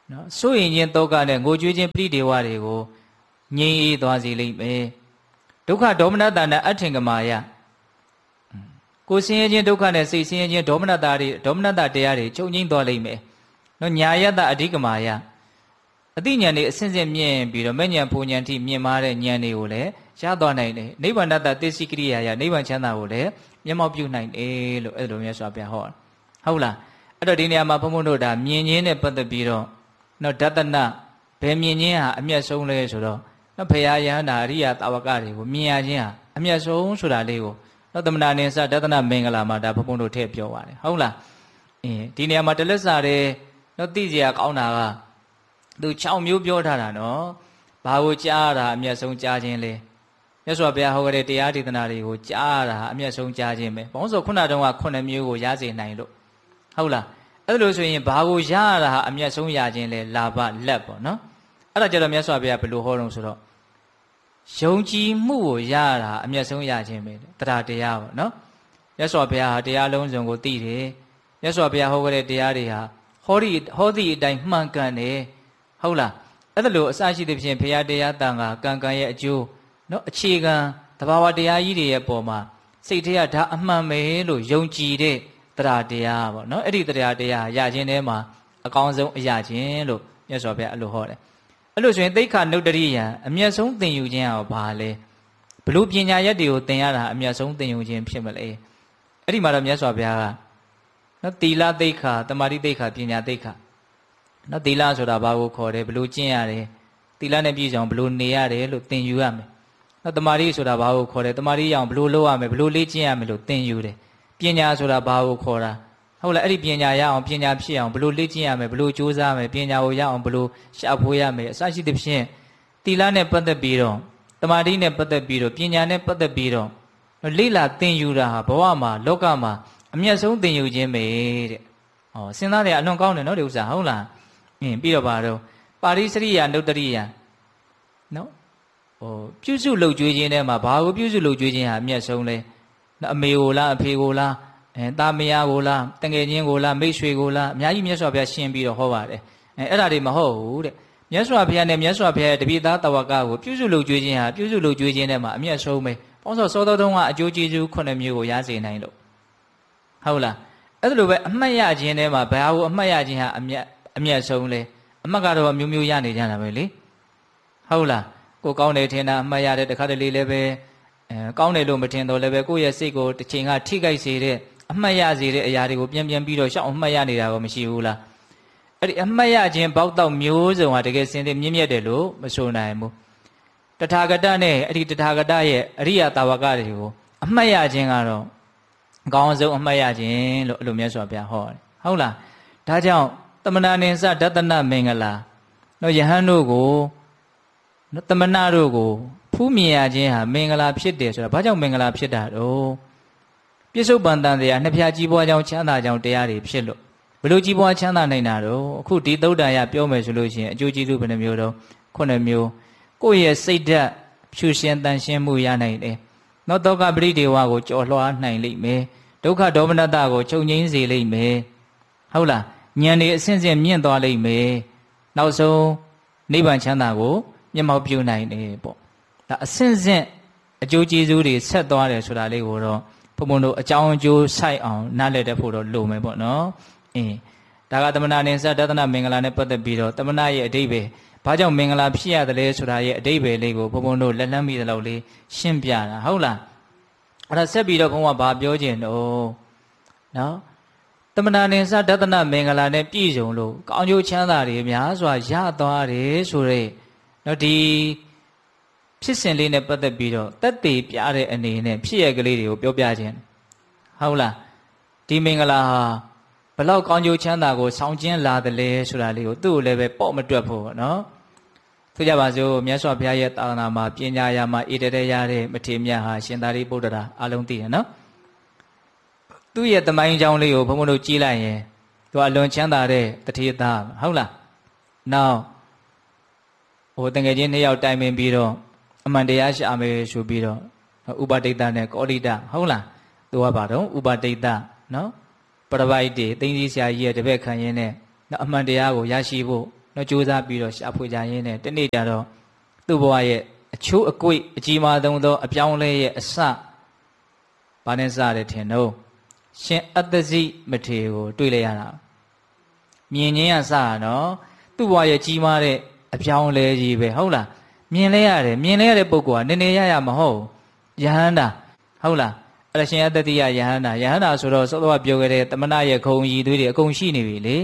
နော်စိုးရင်ချင်းတောကနဲ့ငိုကြွေးခြင်းပရိဒေဝတွေကိုငြိမ်းအေးသွားစေလိမ့်မယ်ဒုက္ခဒေါမနတနာအထင်ကမာယကိုဆင်းရဲခြင်းဒုက္ခနဲ့စိတ်ဆင်းရဲခြင်းဒေါမနတာတွေဒေါမနတတရားတွေချုပ်ငြိမ်းသွားလိမ့်မယ်နော်ညာယတအဓိကမာယအသိဉာဏ်တွေအစဉ်စဉ်မြင့်ပြီးတော့မဲ့ဉာဏ်ဖူဉာဏ်ထိမြင့်မားတဲ့ဉာဏ်တွေကိုလည်းရသွားနိုင်တယ်နိဗ္ဗာန်တတသစ္စည်းကရိယာယနိဗ္ဗာန်ချမ်းသာကိုလည်းမျက်မှောက်ပြုနိုင်တယ်လို့အဲ့လိုမျိုးဆိုပြဟောဟုတ်လားအဲ့တော့ဒီနေရာမှာဘုံဘုံတို့ဒါမြင်ခြင်းနဲ့ပတ်သက်ပြီးတော့နော်ဒသနဘယ်မြင်ခြင်းဟာအမျက်ဆုံးလဲဆိုတော့နော်ဘုရားယဟန္တာအရိယတာဝကတွေကိုမြင်ရခြင်းဟာအမျက်ဆုံးဆိုတာလေးကိုနော်သမဏနိစ္စဒသနမင်္ဂလာမှာဒါဘုံဘုံတို့ထည့်ပြောပါတယ်ဟုတ်လားအင်းဒီနေရာမှာတလက်စာတဲ့နော်သိကြရကောင်းတာကသူ၆မျိုးပြောထားတာနော်ဘာကိုကြားတာအမျက်ဆုံးကြားခြင်းလဲမြတ်စွာဘုရားဟောခဲ့တဲ့တရားဒေသနာတွေကိုကြားတာအမျက်ဆုံးကြားခြင်းပဲဘုံဆိုခုနတုန်းကခုနှစ်မျိုးကိုရစေနိုင်လို့ဟုတ်လားအဲ့လိုဆိုရင်ဘာကိုရရတာအမျက်ဆုံးရခြင်းလဲလာဘလက်ပေါ့နော်အဲ့ဒါကြတော့မြတ်စွာဘုရားဘယ်လိုဟောတော့ဆိုတော့ယုံကြည်မှုကိုရရတာအမျက်ဆုံးရခြင်းပဲတရားတရားပေါ့နော်မြတ်စွာဘုရားဟာတရားလုံးစုံကိုသိတယ်မြတ်စွာဘုရားဟောခဲ့တဲ့တရားတွေဟာဟောဒီဟောဒီအတိုင်းမှန်ကန်တယ်ဟုတ်လားအဲ့ဒါလို့အစရှိသဖြင့်ဘုရားတရားတန်ခါကံကံရဲ့အကျိုးနော်အခြေခံတဘာဝတရားကြီးတွေရဲ့ပုံမှာစိတ်ထဲကဒါအမှန်ပဲလို့ယုံကြည်တဲ့တရားတရားပေါ့နော်အဲ့ဒီတရားတရားရခြင်းထဲမှာအကောင်းဆုံးအရာချင်းလို့မြတ်စွာဘုရားအဲ့လိုဟောတယ်အဲ့လိုဆိုရင်သိက္ခာနုတ္တရိယံအမျက်ဆုံးသင်ယူခြင်းဟာဘာလဲဘလို့ပညာရက်တွေကိုသင်ရတာအမျက်ဆုံးသင်ယူခြင်းဖြစ်မလဲအဲ့ဒီမှာတော့မြတ်စွာဘုရားကနော်သီလသိက္ခာတမာတိသိက္ခာပညာသိက္ခာနော်သီလဆိုတာဘာကိုခေါ်တယ်ဘလို့ကျင့်ရတယ်သီလနဲ့ပြည့်စုံဘလို့နေရတယ်လို့သင်ယူရမယ်နော်တမာတိဆိုတာဘာကိုခေါ်တယ်တမာတိရအောင်ဘလို့လုပ်ရမယ်ဘလို့လေ့ကျင့်ရမယ်လို့သင်ယူတယ်ပညာဆိုတာဘာကိုခေါ်တာဟုတ်လားအဲ့ဒီပညာရအောင်ပညာဖြစ်အောင်ဘလို့လေ့ကျင့်ရမယ်ဘလို့ကြိုးစားမယ်ပညာကိုရအောင်ဘလို့ရှာဖွေရမယ်အစရှိသဖြင့်သီလနဲ့ပတ်သက်ပြီးတော့တမာတိနဲ့ပတ်သက်ပြီးတော့ပညာနဲ့ပတ်သက်ပြီးတော့လေ့လာသင်ယူတာဟာဘဝမှာလောကမှာအမျက်ဆုံးသင်ယူခြင်းပဲတဲ့ဟောစဉ်းစားတယ်အလွန်ကောင်းတယ်နော်ဒီဥစ္စာဟုတ်လားအင်းပြီးတော့ပါတော့ပါရိစရိယနုတ္တရိယနော်ဟိုပြုစုလုပ်ကြွေးခြင်းထဲမှာဘာကိုပြုစုလုပ်ကြွေးခြင်းဟာအမျက်ဆုံးလဲနော်အမေကိုလားအဖေကိုလားအဲတာမယာကိုလားတငယ်ချင်းကိုလားမိတ်ဆွေကိုလားအများကြီးမြတ်စွာဘုရားရှင်းပြီးတော့ဟောပါတယ်အဲအဲ့ဒါတွေမဟုတ်ဘူးတဲ့မြတ်စွာဘုရားနဲ့မြတ်စွာဘုရားရဲ့တပိသားတဝကကိုပြုစုလုပ်ကြွေးခြင်းဟာပြုစုလုပ်ကြွေးခြင်းထဲမှာအမျက်ဆုံးပဲပေါင်းစောစောတော်တုန်းကအကျိုးကျေးဇူးခုနှစ်မျိုးကိုရစေနိုင်လို့ဟုတ်လားအဲ့ဒါလိုပဲအမှတ်ရခြင်းထဲမှာဘာကိုအမှတ်ရခြင်းဟာအမျက်အမျက်ဆုံးလဲအမှတ်ကတော့မျိုးမျိုးရနေကြတာပဲလေဟုတ်လားကိုကောင်းတယ်ထင်တာအမှတ်ရတဲ့တခါတလေလည်းပဲအဲကောင်းတယ်လို့မထင်တော့လည်းပဲကိုယ့်ရဲ့စိတ်ကိုတစ်ချိန်ကထိခိုက်စေတဲ့အမှတ်ရစေတဲ့အရာတွေကိုပြန်ပြန်ပြီးတော့ရှောက်အမှတ်ရနေတာကိုမရှိဘူးလားအဲ့ဒီအမှတ်ရခြင်းပေါက်တော့မျိုးစုံဟာတကယ်စင်စစ်မြင့်မြတ်တယ်လို့မဆိုနိုင်ဘူးတထာဂတနဲ့အဲ့ဒီတထာဂတရဲ့အရိယတာဝကတွေကိုအမှတ်ရခြင်းကတော့အကောင်းဆုံးအမှတ်ရခြင်းလို့အဲ့လိုမြတ်စွာဘုရားဟောတယ်ဟုတ်လားဒါကြောင့်တမနာနိစ္စဒသနမင်္ဂလာနော်ယဟန်တို့ကိုနော်တမနာတို့ကိုဖူးမြင်ရခြင်းဟာမင်္ဂလာဖြစ်တယ်ဆိုတာဘာကြောင့်မင်္ဂလာဖြစ်တာတော့ပြစ္ဆုတ်ပန်တန်တရားနှစ်ဖြာကြီးပွားကြောင်းချမ်းသာကြောင်းတရားတွေဖြစ်လို့ဘယ်လိုကြီးပွားချမ်းသာနိုင်တာတော့အခုဒီသုဒ္ဓရပြောမယ်ဆိုလို့ရှိရင်အကျိုးကျေးဇူးဘယ်နှမျိုးတော့ခုနှစ်မျိုးကိုယ့်ရဲ့စိတ်ဓာတ်ဖြူရှင်တန်ရှင်းမှုရနိုင်တယ်နောက်တော့ကပရိဒေဝကိုကြော်လွှားနိုင်လိမ့်မယ်ဒုက္ခဒေါမနတကိုချုပ်ငြိမ်းစေလိမ့်မယ်ဟုတ်လားဉာဏ်တွေအစဉ်စဉ်မြင့်သွားလိမ့်မယ်နောက်ဆုံးနိဗ္ဗာန်ချမ်းသာကိုမျက်မှောက်ပြုနိုင်တယ်ပေါ့ဒါအစဉ်စဉ်အကျိုးကျေးဇူးတွေဆက်သွားတယ်ဆိုတာလေးကိုတော့ဘုံဘုံတို့အကြောင်းအကျိုးဆိုင်အောင်နားလည်တတ်ဖို့တော့လိုမယ်ပေါ့နော်အင်းဒါကတမနာနိစ္စဒသနမင်္ဂလာနဲ့ပတ်သက်ပြီးတော့တမနာရဲ့အဓိပ္ပာယ်ဘာကြောင့်မင်္ဂလာဖြစ်ရတယ်လဲဆိုတာရဲ့အဓိပ္ပာယ်လေးကိုဘုံဘုံတို့လက်လန်းမိတဲ့လောက်လေးရှင်းပြတာဟုတ်လားအဲ့ဒါဆက်ပြီးတော့ဘုံကဘာပြောခြင်းတော့နော်တမနာနိစ္စဒသနမင်္ဂလာနဲ့ပြည့်စုံလို့ကောင်းကျိုးချမ်းသာတွေများစွာရသွားတယ်ဆိုတဲ့နော်ဒီဖြစ်စဉ်လေးနဲ့ပတ်သက်ပြီးတော့တက်တည်ပြတဲ့အနေနဲ့ဖြစ်ရကလေးတွေကိုပြောပြခြင်းဟုတ်လားဒီမင်္ဂလာဟာဘလောက်ကောင်းကျိုးချမ်းသာကိုဆောင်ကျင်းလာတယ်လဲဆိုတာလေးကိုသူ့ကိုလည်းပဲပေါ့မတွက်ဖို့ပေါ့နော်ဆိုကြပါစို့မြတ်စွာဘုရားရဲ့သာသနာမှာပညာရာမှာဣတရေရတဲ့မထေရမြတ်ဟာရှင်သာရိပုတ္တရာအလုံးသိတယ်နော်သူ့ရဲ့သမိုင်းကြောင်းလေးကိုဘုန်းဘုန်းတို့ကြည့်လိုက်ရင်သူအလွန်ချမ်းသာတဲ့တထေသားဟုတ်လားနောက်ဟိုတငယ်ချင်းနှစ်ယောက်တိုင်ပင်ပြီးတော့အမှန်တရားရှာမယ်ဆိုပြီးတော့ဥပဒိတနဲ့ကောလိတဟုတ်လားသူကပါတော့ဥပဒိတနော်ပရပိုက်တေသိသိဆရာကြီးရဲ့တပည့်ခံရင်းနဲ့အမှန်တရားကိုရရှိဖို့နော်ကြိုးစားပြီးတော့ရှာဖွေကြရင်းနဲ့တနေ့ကျတော့သူ့ဘဝရဲ့အချိုးအကွေ့အကြီးမားဆုံးသောအပြောင်းလဲရဲ့အစဘာနဲ့စတယ်ထင်တော့ရှင်အတ္တဇိမထေရကိုတွေ့လိုက်ရတာမြင်ချင်းကစတာနော်သူ့ဘဝရဲ့ကြီးမားတဲ့အပြောင်းလဲကြီးပဲဟုတ်လားမြင်လဲရတယ်မြင်လဲရတဲ့ပုဂ္ဂိုလ်ကနည်းနည်းရရမဟုတ်ယဟန္တာဟုတ်လားအဲ့ဒါရှင်အတ္တတိယယဟန္တာယဟန္တာဆိုတော့စောစောကပြောခဲ့တဲ့တမနာရဲ့ခုံရည်သွေးတွေအကုန်ရှိနေပြီလေ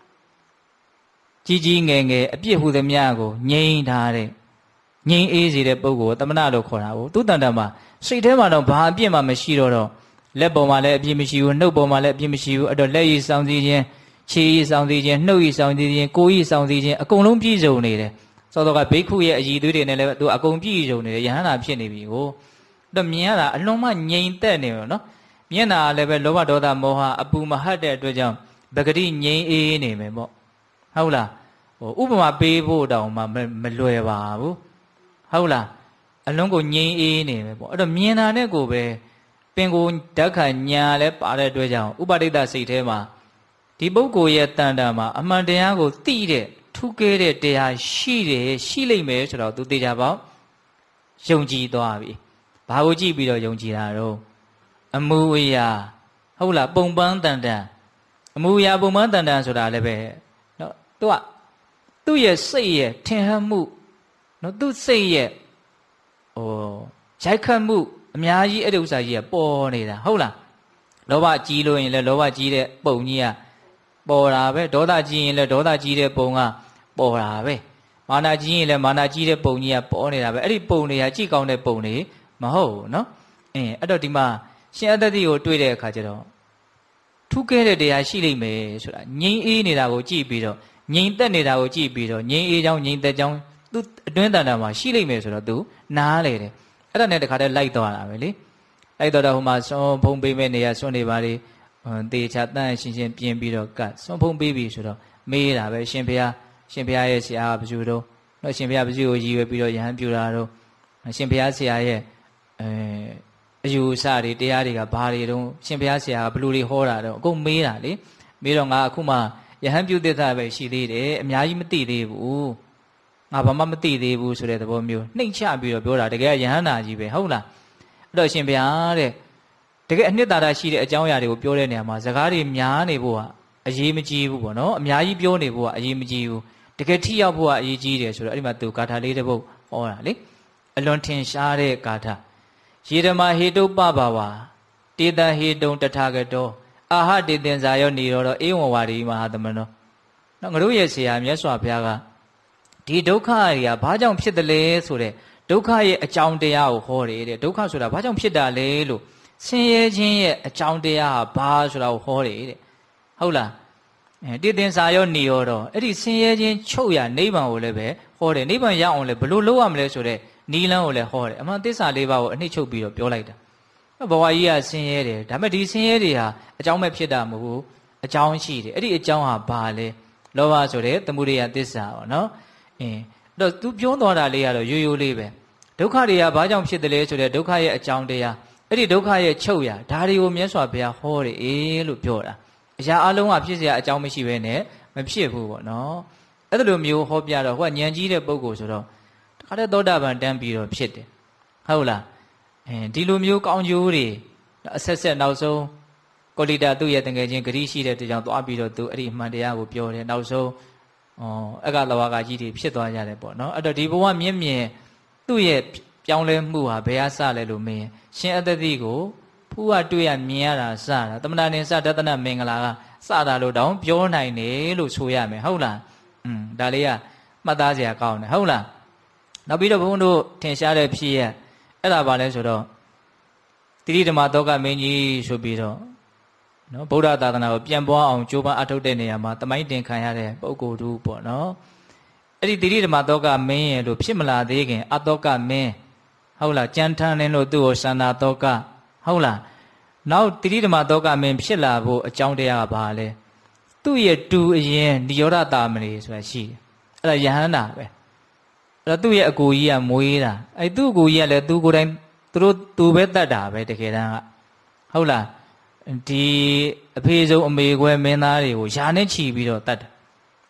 ကြီးကြီးငယ်ငယ်အပြစ်ဟူသည်များကိုငြိမ်းထားတဲ့ငြိမ်းအေးစေတဲ့ပုဂ္ဂိုလ်ကိုတမနာလို့ခေါ်တာကိုသူတန်တမှာစိတ်ထဲမှာတော့ဘာအပြစ်မှမရှိတော့တော့လက်ပေါ်မှာလည်းအပြစ်မရှိဘူးနှုတ်ပေါ်မှာလည်းအပြစ်မရှိဘူးအဲ့တော့လက်ရည်ဆောင်စည်းခြင်းခြေရည်ဆောင်စည်းခြင်းနှုတ်ရည်ဆောင်စည်းခြင်းကိုယ်ရည်ဆောင်စည်းခြင်းအကုန်လုံးပြည့်စုံနေတယ်စောစောကဘိက္ခုရဲ့အည်သွေးတွေနဲ့လည်းသူအကုန်ပြည့်စုံနေတယ်ယဟန္တာဖြစ်နေပြီကိုတော့မြင်ရတာအလွန်မှငြိမ်သက်နေရောနော်မျက်နာလည်းပဲလောဘဒေါသမောဟအပူမဟတ်တဲ့အတွက်ကြောင့်ပဂတိငြိမ်အေးနေမယ်ပေါ့ဟုတ်လားဟိုဥပမာပေးဖို့တောင်မှမလွယ်ပါဘူးဟုတ်လားအလုံးကိုငြိမ်အေးနေမယ်ပေါ့အဲ့တော့မြင်တာနဲ့ကိုပဲပင်ကိုဓာတ်ခံညာလဲပါတဲ့အတွက်ကြောင့်ဥပဒိတစိတ်ထဲမှာဒီပုဂ္ဂိုလ်ရဲ့တန်တာမှာအမှန်တရားကိုသိတဲ့ထူးကဲတဲ့တရားရှိတယ်ရှိလိမ့်မယ်ဆိုတော့သူသိကြပေါ့ယုံကြည်သွားပြီဘာကိုကြည့်ပြီးတော့ယုံကြည်တာတော့အမှုအရာဟုတ်လားပုံပန်းတန်တန်အမှုအရာပုံပန်းတန်တန်ဆိုတာလည်းပဲနော်သူကသူ့ရဲ့စိတ်ရဲ့ထင်ဟမှုနော်သူ့စိတ်ရဲ့ဟိုရိုက်ခတ်မှုအများကြီးအဲ့ဒီဥစ္စာကြီးကပေါ်နေတာဟုတ်လားလောဘကြီးလို့ရင်လည်းလောဘကြီးတဲ့ပုံကြီးကပေါ်တာပဲဒေါသကြီးရင်လည်းဒေါသကြီးတဲ့ပုံကပေါ်တာပဲမာနကြီးရင်လည်းမာနကြီးတဲ့ပုံကြီးကပေါ်နေတာပဲအဲ့ဒီပုံတွေကကြည့်ကောင်းတဲ့ပုံတွေမဟုတ်ဘူးနော်အင်းအဲ့တော့ဒီမှာရှင်အတ္တတိကိုတွေ့တဲ့အခါကျတော့ထူးကဲတဲ့တရားရှိလိမ့်မယ်ဆိုတာငြိမ်းအေးနေတာကိုကြည့်ပြီးတော့ငြိမ်သက်နေတာကိုကြည့်ပြီးတော့ငြိမ်းအေးချောင်းငြိမ်သက်ချောင်းသူအတွင်းတန်တာမှာရှိလိမ့်မယ်ဆိုတော့သူနားလေတယ်အဲ့ဒါနဲ့တခါတည်းလိုက်သွားတာပဲလေလိုက်တော့တော့ဟိုမှာစွန်ဖုံးပေးမဲ့နေရစွန်နေပါလေတေချာတန်းရှင်းရှင်းပြင်ပြီးတော့ကတ်စွန်ဖုံးပေးပြီဆိုတော့မေးတာပဲရှင်ဘုရားရှင်ဘုရားရဲ့ဆရာကဘယ်သူတော့တော့ရှင်ဘုရားဘယ်သူကိုရည်ရွယ်ပြီးတော့ယဟန်ပြူတာတော့ရှင်ဘုရားဆရာရဲ့အဲအယူအဆတွေတရားတွေကဘာတွေတုံးရှင်ဘုရားဆရာကဘယ်လိုတွေဟောတာတော့အကုန်မေးတာလေမေးတော့ငါအခုမှယဟန်ပြုသစ္စာပဲရှိသေးတယ်အများကြီးမသိသေးဘူးငါဘာမှမသိသေးဘူးဆိုတဲ့သဘောမျိုးနှိမ့်ချပြီးတော့ပြောတာတကယ်ယဟန်နာကြီးပဲဟုတ်လားအဲ့တော့ရှင်ဘုရားတဲ့တကယ်အနှစ်သာရရှိတဲ့အကြောင်းအရာတွေကိုပြောတဲ့နေရာမှာစကားတွေများနေဖို့ကအရေးမကြီးဘူးပေါ့နော်အများကြီးပြောနေဖို့ကအရေးမကြီးဘူးတကယ်ထိရောက်ဖို့ကအရေးကြီးတယ်ဆိုတော့အဲ့ဒီမှာသူဂါထာလေးတစ်ပုဒ်ဟောတာလေအလွန်ထင်ရှားတဲ့ဂါထာယေဓမဟေတုပပဝါတေတဟေတုံတထာဂတောအာဟတေတင်္ဇာယောနေရောဧဝံဝါဒီမဟာသမနောနော်ငါတို့ရဲ့ဆရာမြတ်စွာဘုရားကဒီဒုက္ခတွေကဘာကြောင့်ဖြစ်တယ်လဲဆိုတဲ့ဒုက္ခရဲ့အကြောင်းတရားကိုဟောတယ်တဲ့ဒုက္ခဆိုတာဘာကြောင့်ဖြစ်တာလဲလို့ဆင်းရဲခြင်းရဲ့အကြောင်းတရားဟာဘာဆိုတာကိုဟောတယ်တဲ့ဟုတ်လားအဲတေတင်္ဇာယောနေရောတော့အဲ့ဒီဆင်းရဲခြင်းချုပ်ရနိဗ္ဗာန်ကိုလည်းပဲဟောတယ်နိဗ္ဗာန်ရအောင်လည်းဘယ်လိုလုပ်ရမလဲဆိုတဲ့နီလန်းကိုလည်းဟောတယ်အမှန်သစ္စာလေးပါးကိုအနှစ်ချုပ်ပြီးတော့ပြောလိုက်တာဘဝကြီးကဆင်းရဲတယ်ဒါပေမဲ့ဒီဆင်းရဲတွေဟာအကြောင်းမဲ့ဖြစ်တာမဟုတ်ဘူးအကြောင်းရှိတယ်အဲ့ဒီအကြောင်းဟာဘာလဲလောဘဆိုတဲ့သမုဒယသစ္စာပေါ့နော်အင်းအဲ့တော့ तू ပြောသွားတာလေးကတော့ရိုးရိုးလေးပဲဒုက္ခတွေကဘာကြောင့်ဖြစ်တယ်လဲဆိုတဲ့ဒုက္ခရဲ့အကြောင်းတရားအဲ့ဒီဒုက္ခရဲ့ချုပ်ရဒါတွေကိုမြတ်စွာဘုရားဟောတယ်အေးလို့ပြောတာအရာအလုံးကဖြစ်เสียအကြောင်းမရှိဘဲနဲ့မဖြစ်ဘူးပေါ့နော်အဲ့လိုမျိုးဟောပြတော့ဟိုကဉာဏ်ကြီးတဲ့ပုဂ္ဂိုလ်ဆိုတော့တခါတည်းသောတာပန်တန်းပြီးတော့ဖြစ်တယ်ဟုတ်လားအဲဒီလိုမျိုးကောင်းကျိုးတွေအဆက်ဆက်နောက်ဆုံးကောလိတာသူ့ရဲ့တငယ်ချင်းဂရိရှိတဲ့တရားသွားပြီးတော့သူအဲ့ဒီအမှန်တရားကိုပြောတယ်နောက်ဆုံးဩအကလဝါကကြီးတွေဖြစ်သွားကြတယ်ပေါ့နော်အဲ့တော့ဒီဘဝမြင့်မြင့်သူ့ရဲ့ပြောင်းလဲမှုဟာဘယ်အစလဲလို့မင်းရှင်အတ္တတိကိုဖူးကတွေ့ရမြင်ရတာစတာသမဏနေစဒသနမင်္ဂလာကစတာလို့တောင်ပြောနိုင်တယ်လို့ဆိုရမယ်ဟုတ်လားอืมဒါလေးကမှတ်သားစရာကောင်းတယ်ဟုတ်လားနောက်ပြီးတော့ဘုန်းတို့ထင်ရှားတဲ့ဖြစ်ရအဲ့ဒါပါလဲဆိုတော့တိရိဓမ္မသောကမင်းကြီးဆိုပြီးတော့နော်ဗုဒ္ဓသာသနာကိုပြန်ပွားအောင်ကြိုးပမ်းအထောက်တဲ့နေရာမှာတမိုင်းတင်ခံရတဲ့ပုဂ္ဂိုလ်တို့ပေါ့နော်အဲ့ဒီတိရိဓမ္မသောကမင်းရဲ့လို့ဖြစ်မလာသေးခင်အသောကမင်းဟုတ်လားကြံထမ်းနေလို့သူ့ကိုသန္တာသောကဟုတ်လားနောက်တိရိဓမ္မသောကမင်းဖြစ်လာဖို့အကြောင်းတရားကဘာလဲသူ့ရဲ့တူအရင်និရောဓတာမဏေဆိုတာရှိတယ်အဲ့ဒါယဟန္တာပဲအဲ့တော့သူ့ရဲ့အကိုကြီးကမွေးတာအဲ့သူ့အကိုကြီးကလည်းသူကိုယ်တိုင်သူတို့သူပဲတတ်တာပဲတကယ်တမ်းကဟုတ်လားဒီအဖေဆုံးအမေခွဲမင်းသားတွေကိုယာနဲ့ချီပြီးတော့တတ်တယ်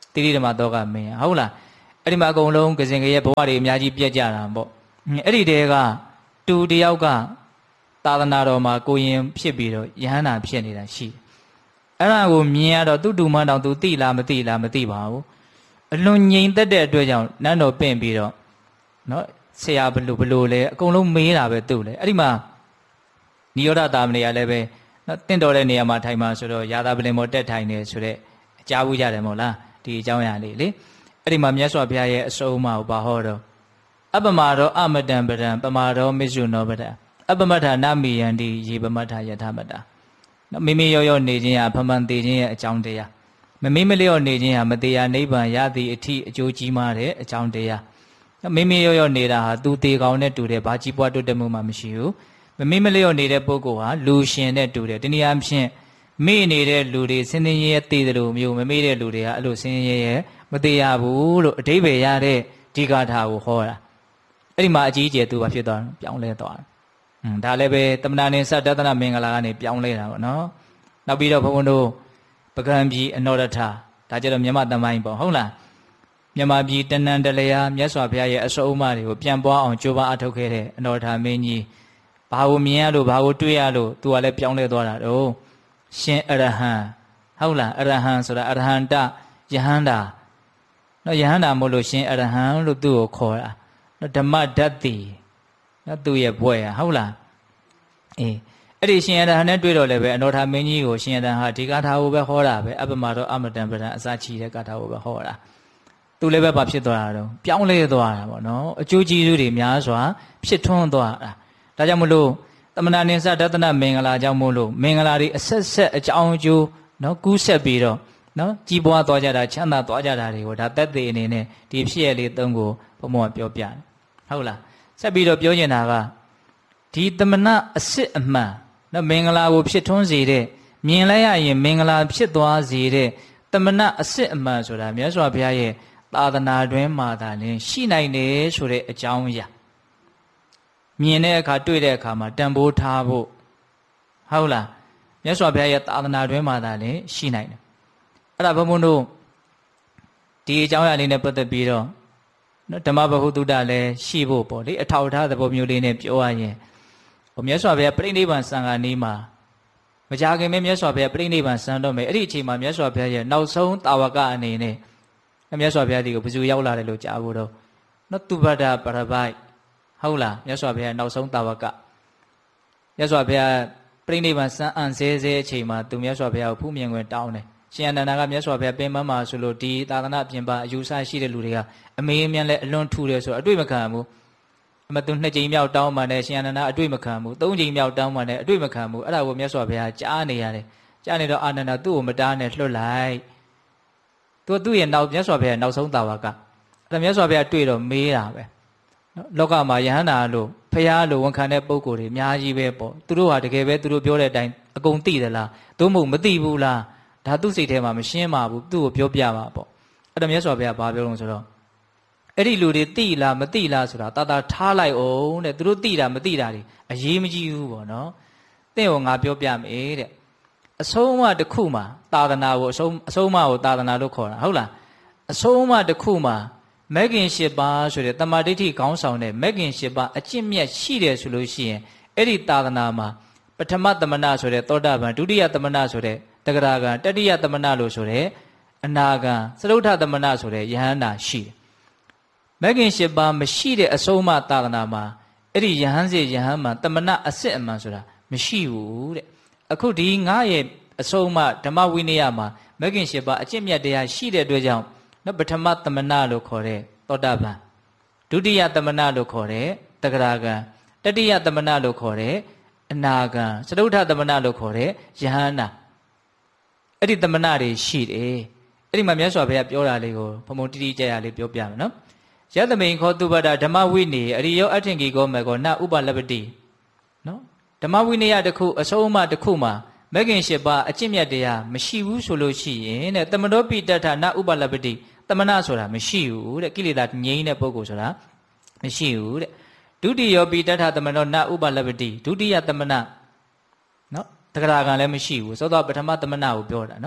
တိရိဓမ္မတော့ကမင်းဟုတ်လားအဲ့ဒီမှာအကုန်လုံးကစင်ကရဲ့ဘဝတွေအများကြီးပြက်ကြတာပေါ့အဲ့ဒီတည်းကတူတယောက်ကသာသနာတော်မှာကိုရင်ဖြစ်ပြီးတော့ယဟန္တာဖြစ်နေတာရှိတယ်အဲ့ဒါကိုမြင်ရတော့သူ့တူမတောင်သူသိလားမသိလားမသိပါဘူးအလွန်ငြိမ်သက်တဲ့အတွက်ကြောင့်နန်းတော်ပင့်ပြီးတော့နော်ဆရာဘလို့ဘလို့လဲအကုန်လုံးမေးတာပဲသူ့လေအဲ့ဒီမှာနိရောဓတာမဏေကလည်းပဲနော်တင့်တော်တဲ့နေရာမှာထိုင်မှာဆိုတော့ယာသာပလင်မောတက်ထိုင်နေဆိုတဲ့အကြားဘူးကြတယ်မဟုတ်လားဒီအကြောင်းအရာလေးလေအဲ့ဒီမှာမြတ်စွာဘုရားရဲ့အဆုံးအမကိုဘာဟောတော့အပမရောအမတံပဒံပမာရောမစ္ဆုနောပဒံအပမထနမိယန္တိယေပမထယထမတ္တာနော်မိမိရောရောနေခြင်းဟာဖမှန်သေးခြင်းရဲ့အကြောင်းတရားမမိမလျော့နေခြင်းဟာမတရားနိဗ္ဗာန်ရသည့်အထိအကျိုးကြီးမားတဲ့အကြောင်းတရားမိမိရောရောနေတာဟာသူသေးကောင်းနဲ့တူတယ်ဘာကြီးပွားတိုးတက်မှုမှမရှိဘူးမမိမလျော့နေတဲ့ပုဂ္ဂိုလ်ဟာလူရှင်နဲ့တူတယ်တနည်းအားဖြင့်မိနေတဲ့လူတွေစင်းစင်းရဲရဲတည်တယ်လို့မျိုးမမိတဲ့လူတွေကအဲ့လိုစင်းစင်းရဲရဲမတည်ရဘူးလို့အဓိပ္ပာယ်ရတဲ့ဒီဂါထာကိုဟောတာအဲ့ဒီမှာအကြီးအကျယ်သူဘာဖြစ်သွားလဲပြောင်းလဲသွားတယ်ဟွန်းဒါလည်းပဲတမနာနေသတ္တတနာမင်္ဂလာကနေပြောင်းလဲတာပေါ့နော်နောက်ပြီးတော့ဘုန်းဘုန်းတို့ပကံပြည်အနောရထဒါကြတော့မြမတမိုင်းပေါ့ဟုတ်လားမြန်မာပြည်တဏ္ဍတလျာမြတ်စွာဘုရားရဲ့အဆုံးအမတွေကိုပြန်ပွားအောင်ကြိုးပမ်းအထောက်ခဲ့တဲ့အနောရထမင်းကြီးဘာကိုမြင်ရလို့ဘာကိုတွေ့ရလို့သူကလည်းပြောင်းလဲသွားတာတော့ရှင်အရဟံဟုတ်လားအရဟံဆိုတာအရဟန္တယဟန္တာနော်ယဟန္တာမို့လို့ရှင်အရဟံလို့သူ့ကိုခေါ်တာနော်ဓမ္မဓာတ်တိနော်သူ့ရဲ့ဘွဲ့ရဟုတ်လားအေးအဲ့ဒီရှင်ရဟန်းနဲ့တွေ့တော့လည်းပဲအနောထာမင်းကြီးကိုရှင်ရဟန်းဟာဒီကာထာကိုပဲဟောတာပဲအပမတော်အမတံပဒံအစာချီတဲ့ကာထာကိုပဲဟောတာသူလည်းပဲဘာဖြစ်သွားတာတော့ပြောင်းလဲသွားတာပေါ့နော်အကျိုးကျေးဇူးတွေများစွာဖြစ်ထွန်းသွားတာဒါကြောင့်မလို့သမဏနိစ္စဒသနမင်္ဂလာကြောင့်မို့လို့မင်္ဂလာတွေအဆက်ဆက်အကြောင်းအကျိုးနော်ကူးဆက်ပြီးတော့နော်ကြီးပွားသွားကြတာချမ်းသာသွားကြတာတွေကိုဒါသက်သေအနေနဲ့ဒီဖြစ်ရလေးသုံးကိုဘုံဘုံကပြောပြတယ်ဟုတ်လားဆက်ပြီးတော့ပြောချင်တာကဒီသမဏအစစ်အမှန်နော်မင်္ဂလာကိုဖြစ်ထွန်းစေတဲ့မြင်လိုက်ရရင်မင်္ဂလာဖြစ်သွားစေတဲ့သမဏအစစ်အမှန်ဆိုတာမြတ်စွာဘုရားရဲ့သာသနာတွင်မှာသာလျှင်ရှိနိုင်တယ်ဆိုတဲ့အကြောင်းအရာမြင်တဲ့အခါတွေ့တဲ့အခါမှာတန်ဖိုးထားဖို့ဟုတ်လားမြတ်စွာဘုရားရဲ့သာသနာတွင်မှာသာလျှင်ရှိနိုင်တယ်အဲ့ဒါဘုံဘုံတို့ဒီအကြောင်းအရာလေးနဲ့ပတ်သက်ပြီးတော့နော်ဓမ္မဗဟုသုတလည်းရှိဖို့ပေါ့လေအထောက်အထားသဘောမျိုးလေးနဲ့ပြောရရင်ဟိုမြတ်စွာဘုရားပြိဋိဘံစံဃာနီးမှာမကြခင်မြတ်စွာဘုရားပြိဋိဘံစံတော့မယ်အဲ့ဒီအချိန်မှာမြတ်စွာဘုရားရဲ့နောက်ဆုံးတာဝကအနေနဲ့မြတ်စွာဘုရားဒီကိုဘယ်သူရောက်လာတယ်လို့ကြားဖို့တော့နော်သူဘဒ္ဒပရပိုက်ဟုတ်လားမြတ်စွာဘုရားနောက်ဆုံးတာဝကမြတ်စွာဘုရားပြိဋိဘံစံအံစဲစဲအချိန်မှာသူမြတ်စွာဘုရားကိုဖူးမြင်ခွင့်တောင်းတယ်ရှင်အနန္ဒာကမြတ်စွာဘုရားပင်မမှာဆိုလို့ဒီသာသနာပြင်ပအယူဆရှိတဲ့လူတွေကအမေးအမြတ်လဲအလွန်ထူတယ်ဆိုတော့အတွေ့မခံဘူးအမသူနှစ်ကြိမ်မြောက်တောင်းမှလည်းရှင်အနန္ဒာအတွေ့မခံဘူးသုံးကြိမ်မြောက်တောင်းမှလည်းအတွေ့မခံဘူးအဲ့ဒါကိုမြတ်စွာဘုရားကြားနေရတယ်ကြားနေတော့အာနန္ဒာသူ့ကိုမတားနဲ့လွတ်လိုက်သူသူ့ရဲ့နောက်မြတ်စွာဘုရားနောက်ဆုံးတာဝကအဲ့ဒါမြတ်စွာဘုရားတွေ့တော့မေးတာပဲနော်လောကမှာယဟန္တာလို့ဖရာလို့ဝန်ခံတဲ့ပုံကိုယ်တွေအများကြီးပဲပေါ့သူတို့ဟာတကယ်ပဲသူတို့ပြောတဲ့အတိုင်းအကုန်သိသလားသို့မဟုတ်မသိဘူးလားဒါသူ့စိတ်ထဲမှာမရှင်းပါဘူးသူ့ကိုပြောပြပါပေါ့အဲ့ဒါမြတ်စွာဘုရားဘာပြောလို့ဆိုတော့အဲ့ဒီလူတွေသိလားမသိလားဆိုတာတာတာထားလိုက်အောင်တဲ့သူတို့သိတာမသိတာတွေအရေးမကြီးဘူးပေါ့နော်တင့်ကိုငါပြောပြမယ်တဲ့အဆုံးအမတစ်ခုမှာသာသနာကိုအဆုံးအဆုံးအမကိုသာသနာလို့ခေါ်တာဟုတ်လားအဆုံးအမတစ်ခုမှာမဂ်ကင်၈ပါးဆိုတဲ့တမာဒိဋ္ဌိခေါင်းဆောင်တဲ့မဂ်ကင်၈ပါးအကျင့်မြတ်ရှိတယ်ဆိုလို့ရှိရင်အဲ့ဒီသာသနာမှာပထမသမဏဆိုတဲ့သောတာပန်ဒုတိယသမဏဆိုတဲ့တဂရဂံတတိယသမဏလို့ဆိုတဲ့အနာဂံသရုဋ္ဌသမဏဆိုတဲ့ယဟန္တာရှိတယ်မဂ်ကင်၈ပါးမရှိတဲ့အဆုံးအမသာသနာမှာအဲ့ဒီယဟန်စေယဟန်မှာသမဏအစစ်အမှန်ဆိုတာမရှိဘူးတဲ့အခုဒီငါရဲ့အဆုံးအမဓမ္မဝိနည်းမှာမဂ်ကင်၈ပါးအကျင့်မြတ်တရားရှိတဲ့အတွက်ကြောင့်နော်ပထမသမဏလို့ခေါ်တဲ့သောတာပန်ဒုတိယသမဏလို့ခေါ်တဲ့တဂရဂံတတိယသမဏလို့ခေါ်တဲ့အနာဂံသရုဋ္ဌသမဏလို့ခေါ်တဲ့ယဟန္တာအဲ့ဒီသမဏတွေရှိတယ်အဲ့ဒီမှာမြတ်စွာဘုရားပြောတာလေးကိုဘုံဘုံတိတိကျကျလေးပြောပြမယ်နော်ယသမိန်ခောတုပဒဓမ္မဝိနည်းအရိယောအထင်ကြီးကောမေကောနဥပလပတိနော်ဓမ္မဝိနည်းတစ်ခုအဆုံးအမတစ်ခုမှာမဂ်ကင်၈ပါးအကျင့်မြတ်တရားမရှိဘူးဆိုလို့ရှိရင်တဲ့တမနောပိတ္ထနဥပလပတိတမနာဆိုတာမရှိဘူးတဲ့ကိလေသာငြိမ်းတဲ့ပုဂ္ဂိုလ်ဆိုတာမရှိဘူးတဲ့ဒုတိယပိတ္ထတမနောနဥပလပတိဒုတိယတမနာနော်တဂရဂံလည်းမရှိဘူးသောသောပထမတမနာကိုပြောတာနော်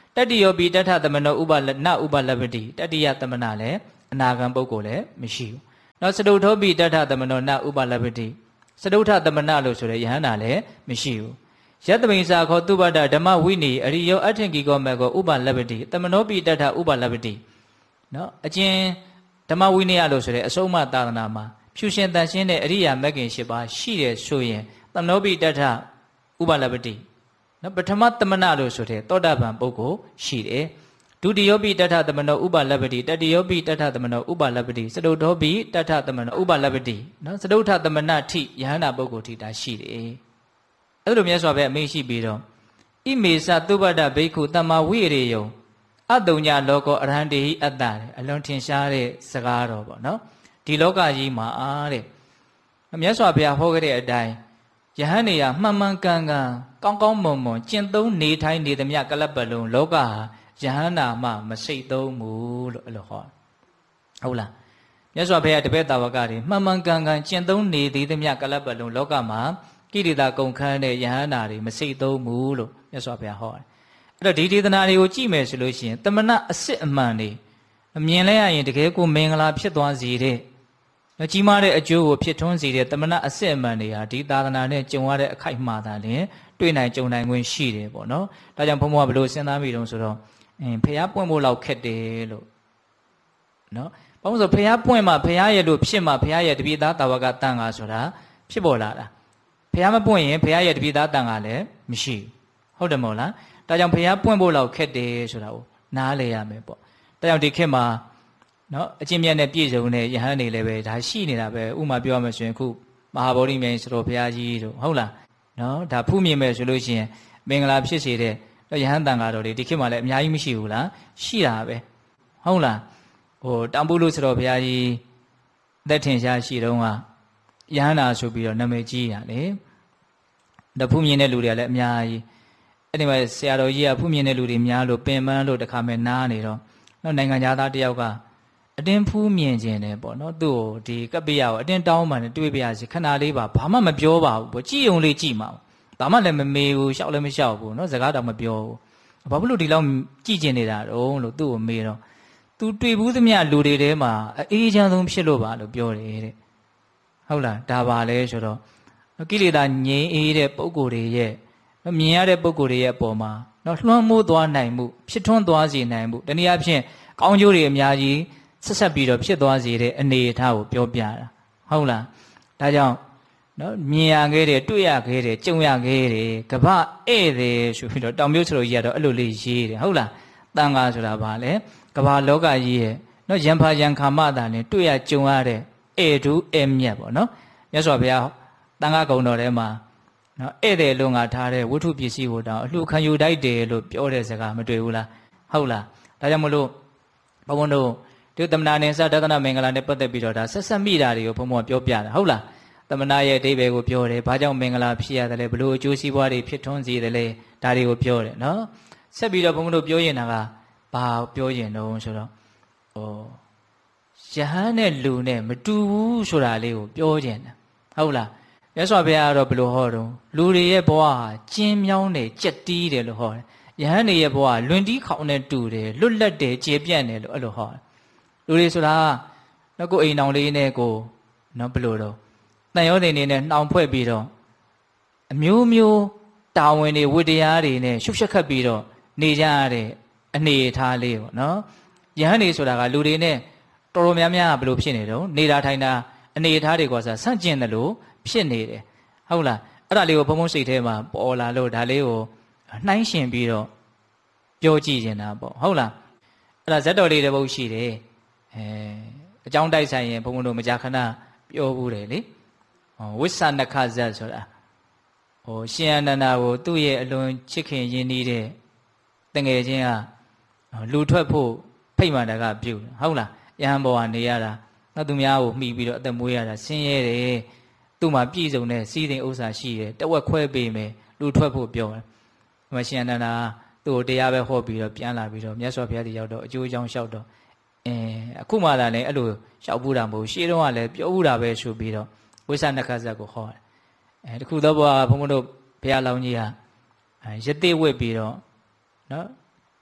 တတိယောပိတထသမနောဥပနဥပလပတိတတိယသမဏလည်းအနာဂံပုဂ္ဂိုလ်လည်းမရှိဘူးနောက်စတုထောပိတထသမနောနဥပလပတိစတုထသမဏလို့ဆိုတဲ့ယဟန္တာလည်းမရှိဘူးယတမိန်စာခောသုဘဒဓမ္မဝိနေအရိယောအထင်ကြီးကောမေကောဥပလပတိသမနောပိတထဥပလပတိနော်အကျဉ်ဓမ္မဝိနည်းလို့ဆိုတဲ့အဆုံးအမသာသနာမှာဖြူရှင်တန်ရှင်းတဲ့အရိယာမဂ်ခင်၈ပါးရှိတယ်ဆိုရင်သမနောပိတထဥပလပတိနော်ပထမသမဏလို့ဆိုတဲ့သောတာပန်ပုဂ္ဂိုလ်ရှိတယ်ဒုတိယပိတထသမနောဥပလပတိတတိယပိတထသမနောဥပလပတိစတုထောပိတထသမနောဥပလပတိနော်စတုထသမဏထိယဟန္တာပုဂ္ဂိုလ်ထိတာရှိတယ်အဲ့လိုမြတ်စွာဘုရားအမိန့်ရှိပြီးတော့ဣမေသသုဘဒဘိက္ခုတမ္မာဝိရေယံအတုံညာလောကောအရဟံတေဟိအတ္တတဲ့အလွန်ထင်ရှားတဲ့စကားတော်ပေါ့နော်ဒီလောကကြီးမှာအားတဲ့မြတ်စွာဘုရားဟောခဲ့တဲ့အတိုင်းယဟန်နေရမှန်မှန်ကန်ကန်ကောင်းကောင်းမွန်မွန်ကျင့်သုံးနေထိုင်နေသမျှကလပ်ပလုံးလောကဟာယဟန္တာမှမစိတ်သုံးဘူးလို့အဲ့လိုဟောဟုတ်လားမြတ်စွာဘုရားတပည့်တော်ဝကတွေမှန်မှန်ကန်ကန်ကျင့်သုံးနေသေးသမျှကလပ်ပလုံးလောကမှာကိရိတာကုန်ခန်းတဲ့ယဟန္တာတွေမစိတ်သုံးဘူးလို့မြတ်စွာဘုရားဟောတယ်အဲ့တော့ဒီဒေသနာတွေကိုကြည့်မယ်ဆိုလို့ရှိရင်တမဏအစစ်အမှန်တွေအမြင်လဲရရင်တကယ်ကိုမင်္ဂလာဖြစ်သွားစေတဲ့ကြီးမားတဲ့အကျိုးကိုဖြစ်ထွန်းစေတဲ့တမဏအစစ်အမှန်တွေဟာဒီသာသနာနဲ့ကြုံရတဲ့အခိုက်မှားတာလည်းတွေ့နိုင်ကြုံနိုင်ခွင့်ရှိတယ်ပေါ့နော်ဒါကြောင့်ဘုန်းဘုရားဘယ်လိုစဉ်းစားမိတုံးဆိုတော့အင်းဖះပွင့်ဖို့လောက်ခက်တယ်လို့နော်ဘာလို့ဆိုဖះပွင့်မှဖះရဲ့လို့ဖြစ်မှဖះရဲ့တပိသားတာဝကတန်ခါဆိုတာဖြစ်ပေါ်လာတာဖះမပွင့်ရင်ဖះရဲ့တပိသားတန်ခါလည်းမရှိဟုတ်တယ်မဟုတ်လားဒါကြောင့်ဖះပွင့်ဖို့လောက်ခက်တယ်ဆိုတာကိုနားလည်ရမယ်ပေါ့ဒါကြောင့်ဒီခေတ်မှာနော်အချင်းမြတ်နဲ့ပြည့်စုံတဲ့ယဟန်တွေလည်းပဲဒါရှိနေတာပဲဥမာပြောရမယ်ဆိုရင်ခုမဟာဗောဓိမြိုင်စတော်ဘုရားကြီးတို့ဟုတ်လားနော်ဒါဖူးမြင်မဲ့ဆိုလို့ရှိရင်မင်္ဂလာဖြစ်စေတဲ့ယဟန်တန်ဃာတော်တွေဒီခေတ်မှာလည်းအများကြီးမရှိဘူးလားရှိတာပဲဟုတ်လားဟိုတန်ဖိုးလို့စတော်ဘုရားကြီးသက်ထင်ရှားရှိတုန်းကယဟန်နာဆိုပြီးတော့နာမည်ကြီးရလေဒါဖူးမြင်တဲ့လူတွေကလည်းအများကြီးအဲ့ဒီမှာဆရာတော်ကြီးကဖူးမြင်တဲ့လူတွေများလို့ပင်ပန်းလို့တခါမဲ့နားနေတော့နောက်နိုင်ငံသားတယောက်ကအတင်းဖူးမြင်ခြင်းတယ်ပေါ့နော်သူ့ကိုဒီကပ္ပိယကိုအတင်းတောင်းမှန်တွေးပြရစီခဏလေးပါဘာမှမပြောပါဘူးပေါ့ကြည်ုံလေးကြည်မှာဘာမှလည်းမမေးဘူးရှောက်လည်းမရှောက်ဘူးနော်စကားတော့မပြောဘူးဘာဖြစ်လို့ဒီလောက်ကြည်ကျင်နေတာတော့လို့သူ့ကိုမေးတော့သူတွေ့ဘူးသမျှလူတွေထဲမှာအေးချမ်းဆုံးဖြစ်လို့ပါလို့ပြောတယ်တဲ့ဟုတ်လားဒါပါလဲဆိုတော့ကိလေသာငြိမ်းအေးတဲ့ပုံကိုယ်တွေရဲ့မြင်ရတဲ့ပုံကိုယ်တွေရဲ့အပေါ်မှာနော်လွှမ်းမိုးသွားနိုင်မှုဖြစ်ထွန်းသွားစေနိုင်မှုတနည်းအားဖြင့်ကောင်းကျိုးတွေအများကြီးဆက်ဆက်ပြီးတော့ဖြစ်သွားစေတဲ့အနေအထားကိုပြောပြတာဟုတ်လားဒါကြောင့်နော်မြင်ရခဲ့တယ်တွေ့ရခဲ့တယ်ကြုံရခဲ့တယ်ကပ္ပဧည့်တယ်ဆိုပြီးတော့တောင်မြို့စတော်ကြီးကတော့အဲ့လိုလေးရေးတယ်ဟုတ်လားတန်ခါဆိုတာဘာလဲကမ္ဘာလောကကြီးရဲ့နော်ရံဖာရံခါမတာနဲ့တွေ့ရကြုံရတဲ့ဧဒုဧမြတ်ပေါ့နော်မြတ်စွာဘုရားတန်ခါကုံတော်ထဲမှာနော်ဧည့်တယ်လို့ငါထားတဲ့ဝိထုပစ္စည်းကိုတောင်အလှခံယူတိုက်တယ်လို့ပြောတဲ့စကားမတွေ့ဘူးလားဟုတ်လားဒါကြောင့်မလို့ဘုံဘုံတို့ဒီသမဏနဲ့စတသနာမင်္ဂလာနဲ့ပတ်သက်ပြီးတော့ဒါဆက်ဆက်မိတာတွေကိုဘုံဘုံပြောပြတာဟုတ်လားသမဏရဲ့အတိပ္ပယ်ကိုပြောတယ်ဘာကြောင့်မင်္ဂလာဖြစ်ရတယ်လဲဘလို့အကျိုးစီးပွားတွေဖြစ်ထွန်းစေတယ်လဲဒါတွေကိုပြောတယ်နော်ဆက်ပြီးတော့ဘုံဘုံတို့ပြောရင်တာကဘာပြောရင်တော့ဆိုတော့ဩယဟန်နဲ့လူနဲ့မတူဘူးဆိုတာလေးကိုပြောကြတယ်ဟုတ်လားမြတ်စွာဘုရားကတော့ဘလို့ဟောတော့လူတွေရဲ့ဘဝဟာကျင်းမြောင်းတယ်ကြက်တီးတယ်လို့ဟောတယ်ယဟန်တွေရဲ့ဘဝလွင်တီးခေါင်နဲ့တူတယ်လွတ်လပ်တယ်ကျေပြန့်တယ်လို့အဲ့လိုဟောတယ်လူတွေဆိုတာတော့ကိုအိမ်အောင်လေးနဲ့ကိုနော်ဘလို့တော့တန်ရောတင်နေနဲ့နှောင်ဖွဲ့ပြီးတော့အမျိုးမျိုးတာဝန်တွေဝတ္တရားတွေနဲ့ရှုပ်ရှက်ခတ်ပြီးတော့နေကြရတဲ့အနေအထားလေးပေါ့နော်ယဟန်တွေဆိုတာကလူတွေနဲ့တော်တော်များများဘလို့ဖြစ်နေတော့နေတာထိုင်တာအနေအထားတွေကဆိုဆန့်ကျင်တယ်လို့ဖြစ်နေတယ်ဟုတ်လားအဲ့ဒါလေးကိုဘုံဘုံစိတ်ထဲမှာပေါ်လာလို့ဒါလေးကိုနှိုင်းရှင်ပြီးတော့ပြောကြည့်နေတာပေါ့ဟုတ်လားအဲ့ဒါဇက်တော်လေးတစ်ပုဒ်ရှိတယ်အဲအကြောင်းတိုက်ဆိုင်ရင်ဘုံဘုံတို့မကြာခဏပြောဘူးတယ်လေဝိသနခဇတ်ဆိုတာဟိုရှင်အနန္ဒာကိုသူ့ရဲ့အလွန်ချစ်ခင်ရင်းနှီးတဲ့တငယ်ချင်းကလူထွက်ဖို့ဖိတ်မှန်တာကပြုတ်ဟုတ်လားယဟန်ဘောကနေရတာနောက်သူများကိုမှီပြီးတော့အသက်မွေးရတာဆင်းရဲတယ်သူ့မှာပြည့်စုံတဲ့စီးစိမ်ဥစ္စာရှိတယ်တဝက်ခွဲပေးမယ်လူထွက်ဖို့ပြောတယ်ဒီမှာရှင်အနန္ဒာသူ့ကိုတရားပဲဟောပြီးတော့ပြန်လာပြီးတော့မြတ်စွာဘုရားတည်ရောက်တော့အကျိုးအကြောင်းလျှောက်တော့အဲအခုမှသာလည်းအဲ့လိုလျှောက်ဘူးတာမဟုတ်ရှေးတုန်းကလည်းပြောဘူးတာပဲဆိုပြီးတော့ဝိသနခဇတ်ကိုဟောတယ်အဲတခုတော့ဘုံဘုံတို့ဘုရားလောင်းကြီးဟာရတိဝစ်ပြီးတော့နော်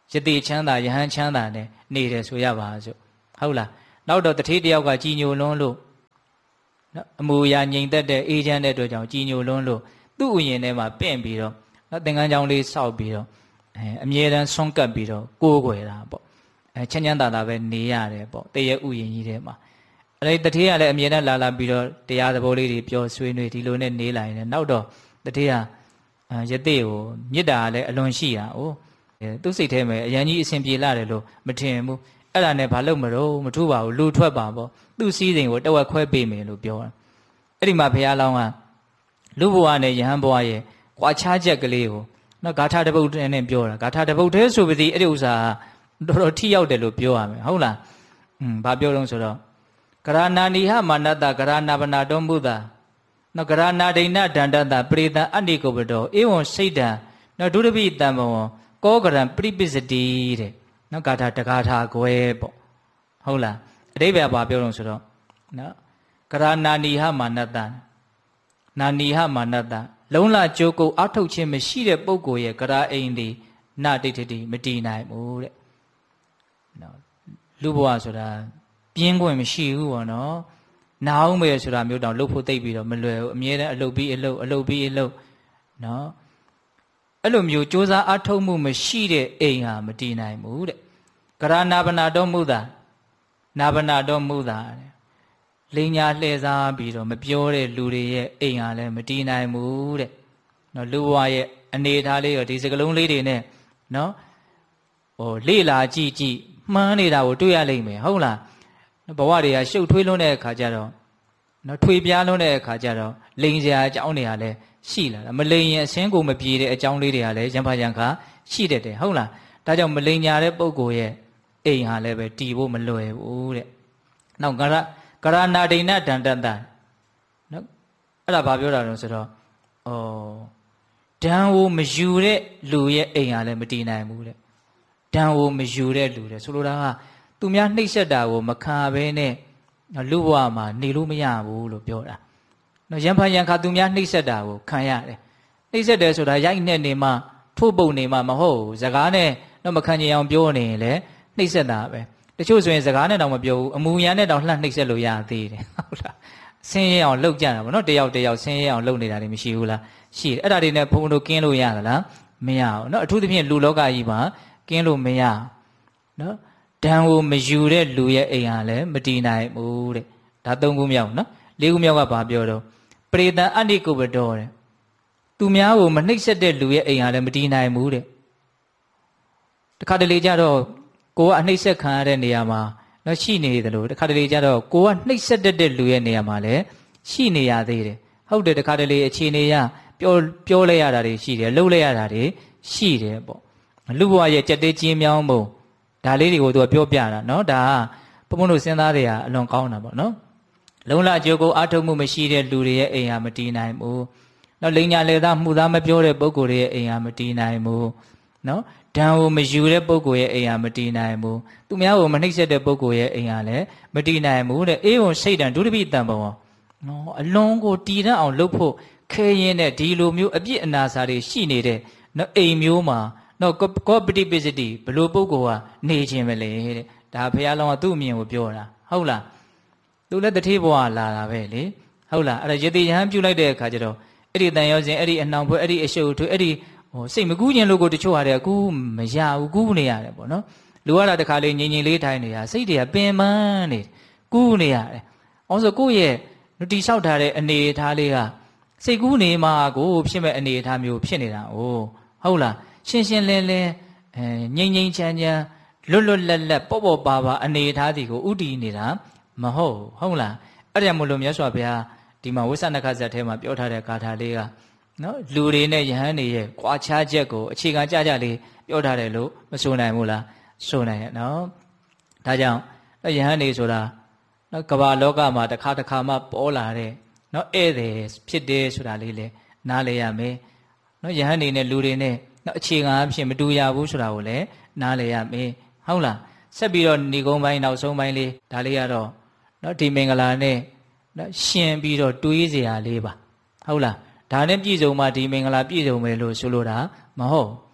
ယတိချမ်းသာယဟန်ချမ်းသာနဲ့နေတယ်ဆိုရပါစို့ဟုတ်လားနောက်တော့တထေးတယောက်ကကြည်ညိုလွန်းလို့နော်အမူအရာငြိမ်သက်တဲ့အေးချမ်းတဲ့အတွက်ကြောင့်ကြည်ညိုလွန်းလို့သူ့ဥယျာဉ်ထဲမှာပင့်ပြီးတော့နော်သင်္ကန်းကျောင်းလေးဆောက်ပြီးတော့အဲအမြဲတမ်းဆွန့်ကပ်ပြီးတော့ကိုးကွယ်တာပေါ့အဲချမ်းချမ်းသာသာပဲနေရတယ်ပေါ့တရဲ့ဥယျာဉ်ကြီးထဲမှာအဲ့ဒီတထေးကလည်းအမြဲတမ်းလာလာပြီးတော့တရားသဘောလေးတွေပြောဆွေးနွေးဒီလိုနဲ့နေလာရင်နောက်တော့တထေးကယတိကိုမေတ္တာလည်းအလွန်ရှိတာ哦သူစိတ်ထဲမှာအရန်ကြီးအစဉ်ပြေလာတယ်လို့မထင်ဘူးအဲ့ဒါနဲ့ဘာလို့မလို့မထူပါဘူးလူထွက်ပါပေါ့သူ့စည်းစိမ်ကိုတဝက်ခွဲပေးမယ်လို့ပြောတာအဲ့ဒီမှာဘုရားလောင်းကလူဘဝနဲ့ယဟန်ဘဝရဲ့ကွာခြားချက်ကလေးကိုနော်ဂါထာတပုတ်နဲ့ပြောတာဂါထာတပုတ်သေးဆိုပသည်အဲ့ဒီဥစ္စာတော်တော်ထိရောက်တယ်လို့ပြောရမယ်ဟုတ်လားอืมဘာပြောတော့ဆိုတော့ကရဏာနိဟမာနတကရဏဗနာတောမုဒ္ဒနော်ကရဏာဒိဏဒန္တတပရိသံအနိကုပ္ပတောဧဝံစိတ်တံနော်ဒုရပိတံဘဝကောကရံပရိပစ္စတိတဲ့နော်ဂါထာတဂါထာကွဲပေါ့ဟုတ်လားအတိပ္ပယ်ဘာပြောတော့ဆိုတော့နော်ကရဏာနိဟမာနတနာနိဟမာနတလုံးလာကြိုးကုပ်အထုတ်ခြင်းမရှိတဲ့ပုဂ္ဂိုလ်ရဲ့ကရာအိမ်ဒီနာတိဋ္ဌိမတည်နိုင်ဘူးတဲ့နော်လူဘဝဆိုတာပြင်းခွင့်မရှိဘူးပေါ့နော်နာအောင်ပဲဆိုတာမျိုးတောင်လှုပ်ဖို့သိပ်ပြီးတော့မလွယ်ဘူးအမြဲတမ်းအလုပ်ပြီးအလုပ်အလုပ်ပြီးအလုပ်နော်အဲ့လိုမျိုးစ조사အထုတ်မှုမရှိတဲ့အိမ်ဟာမတည်နိုင်ဘူးတဲ့ကရဏဗနာတော်မူတာနာဗနာတော်မူတာတဲ့လိညာလှည့်စားပြီးတော့မပြောတဲ့လူတွေရဲ့အိမ်ဟာလည်းမတည်နိုင်ဘူးတဲ့နော်လူဘဝရဲ့အနေထားလေးရောဒီစကလုံးလေးတွေနဲ့နော်ဟိုလေ့လာကြည့်ကြည့်မှန်းနေတာကိုတွေ့ရလိမ့်မယ်ဟုတ်လားဘဝတွေကရှုပ်ထွေးလွန်းတဲ့အခါကျတော့နော်ထွေပြားလွန်းတဲ့အခါကျတော့လိန်စရာအကြောင်းတွေကလည်းရှိလာတာမလိန်ရင်အစင်းကိုမပြေတဲ့အကြောင်းလေးတွေကလည်းရံဖာရံခါရှိတတ်တယ်ဟုတ်လားဒါကြောင့်မလိန်ညာတဲ့ပုဂ္ဂိုလ်ရဲ့အိမ်ဟာလည်းပဲတည်ဖို့မလွယ်ဘူးတဲ့နောက်ကရကရဏာဒိဏဒန္တတနော်အဲ့ဒါဘာပြောတာလဲဆိုတော့ဩဒံဝမယူတဲ့လူရဲ့အိမ်ဟာလည်းမတည်နိုင်ဘူးတဲ့ဒံဝမယူတဲ့လူတဲ့ဆိုလိုတာကသူများနှိပ်စက်တာကိုမခံဘဲနဲ့လူဘဝမှာနေလို့မရဘူးလို့ပြောတာနော်ရံဖန်ရံခါသူများနှိပ်စက်တာကိုခံရတယ်နှိပ်စက်တယ်ဆိုတာရိုက်နဲ့နေမှထို့ပုံနေမှမဟုတ်ဘူးစကားနဲ့တော့မခံချင်အောင်ပြောနေရင်လည်းနှိပ်စက်တာပဲတချို့ဆိုရင်စကားနဲ့တောင်မပြောဘူးအမူအရာနဲ့တောင်လှမ်းနှိပ်စက်လို့ရသေးတယ်ဟုတ်လားဆင်းရဲအောင်လှုပ်ကြတာဗောနော်တယောက်တယောက်ဆင်းရဲအောင်လှုပ်နေတာတွေမရှိဘူးလားရှိတယ်အဲ့ဒါတွေနဲ့ဘုံတို့ကင်းလို့ရသလားမရဘူးနော်အထူးသဖြင့်လူလောကကြီးမှာကင်းလို့မရနော်ဒံကိုမယူတဲ့လူရဲ့အိမ်ဟာလည်းမတည်နိုင်ဘူးတဲ့ဒါသုံးခုမြောက်နော်လေးခုမြောက်ကဘာပြောတော့ပရိသံအနိကုပ္ပတောတဲ့သူများကိုမနှိပ်စက်တဲ့လူရဲ့အိမ်ဟာလည်းမတည်နိုင်ဘူးတဲ့တခါတလေကြတော့ကိုကအနှိပ်စက်ခံရတဲ့နေရာမှာနော်ရှိနေတယ်လို့တခါတလေကြတော့ကိုကနှိပ်စက်တဲ့လူရဲ့နေရာမှာလည်းရှိနေရသေးတယ်ဟုတ်တယ်တခါတလေအခြေအနေရပြောပြောလဲရတာတွေရှိတယ်လှုပ်လဲရတာတွေရှိတယ်ပေါ့လူဘဝရဲ့ကြက်တေးကျင်းမြောင်းပုံဒါလေးတွေကိုသူကပြောပြတာနော်ဒါကဘုံဘုံတို့စဉ်းစားတွေကအလွန်ကောင်းတာပေါ့နော်လုံလကြိုးကိုအာထုတ်မှုမရှိတဲ့လူတွေရဲ့အိမ်ဟာမတည်နိုင်ဘူးနော်လိညာလေသားမှုသားမပြောတဲ့ပုဂ္ဂိုလ်တွေရဲ့အိမ်ဟာမတည်နိုင်ဘူးနော်ဒံကိုမယူတဲ့ပုဂ္ဂိုလ်ရဲ့အိမ်ဟာမတည်နိုင်ဘူးသူများကိုမနှိပ်စက်တဲ့ပုဂ္ဂိုလ်ရဲ့အိမ်ဟာလည်းမတည်နိုင်ဘူးတဲ့အေးဝံစိတ်တံဒုတိပိတံဘောနော်အလွန်ကိုတည်တတ်အောင်လုပ်ဖို့ခဲရင်တဲ့ဒီလိုမျိုးအပြစ်အနာစာတွေရှိနေတဲ့နော်အိမ်မျိုးမှာနော်ကောပတိပစ္စတိဘလို့ပုဂ္ဂိုလ်ကနေခြင်းပဲလေတဲ့ဒါဘုရားလောင်းကသူ့အမြင်ကိုပြောတာဟုတ်လားသူလည်းတထေးဘဝလာတာပဲလေဟုတ်လားအဲ့ဒါယတိယဟန်ပြုလိုက်တဲ့အခါကျတော့အဲ့ဒီတန်ရောစဉ်အဲ့ဒီအနှောင်ဖွဲ့အဲ့ဒီအရှုပ်ထွေးအဲ့ဒီဟိုစိတ်မကူးခြင်းလို့ကိုတချို့ဟာတဲ့ကူးမရဘူးကူးနေရတယ်ပေါ့နော်လူကတာတခါလေးငြိမ်ငြိမ်လေးထိုင်နေတာစိတ်တွေကပင်ပန်းနေကူးနေရတယ်အောင်ဆိုကိုယ့်ရဲ့တိဆောက်ထားတဲ့အနေအထားလေးကစိတ်ကူးနေမှကိုဖြစ်မဲ့အနေအထားမျိုးဖြစ်နေတာ哦ဟုတ်လားရှင်းရှင်းလင်းလင်းအဲငြိမ်ငြိမ်ချမ်းချမ်းလွတ်လွတ်လပ်လပ်ပေါ့ပေါ့ပါပါအနေအထားတွေကိုဥတည်နေတာမဟုတ်ဟုတ်လားအဲ့ဒါမို့လို့မြတ်စွာဘုရားဒီမှာဝိသနခဇတ်ထဲမှာပြောထားတဲ့ဂါထာလေးကနော်လူတွေနဲ့ယဟန်တွေရဲ့ကြွားခြားချက်ကိုအခြေခံကြကြလေးပြောထားတယ်လို့မဆိုနိုင်ဘူးလားဆိုနိုင်ရဲ့နော်ဒါကြောင့်ယဟန်တွေဆိုတာနော်ကမ္ဘာလောကမှာတစ်ခါတစ်ခါမှပေါ်လာတဲ့နော်ဧည့်သည်ဖြစ်တယ်ဆိုတာလေးလေနားလည်ရမယ်နော်ယဟန်တွေနဲ့လူတွေနဲ့နော်အခြေခံအဖြစ်မတူရဘူးဆိုတာကိုလည်းနားလည်ရမယ်ဟုတ်လားဆက်ပြီးတော့ဏိကုံးပိုင်းနောက်ဆုံးပိုင်းလေးဒါလေးကတော့နော်ဒီမင်္ဂလာနဲ့နော်ရှင်ပြီးတော့တွေးเสียလေးပါဟုတ်လားဒါနဲ့ပြည့်စုံမှဒီမင်္ဂလာပြည့်စုံမယ်လို့ဆိုလိုတာမဟုတ်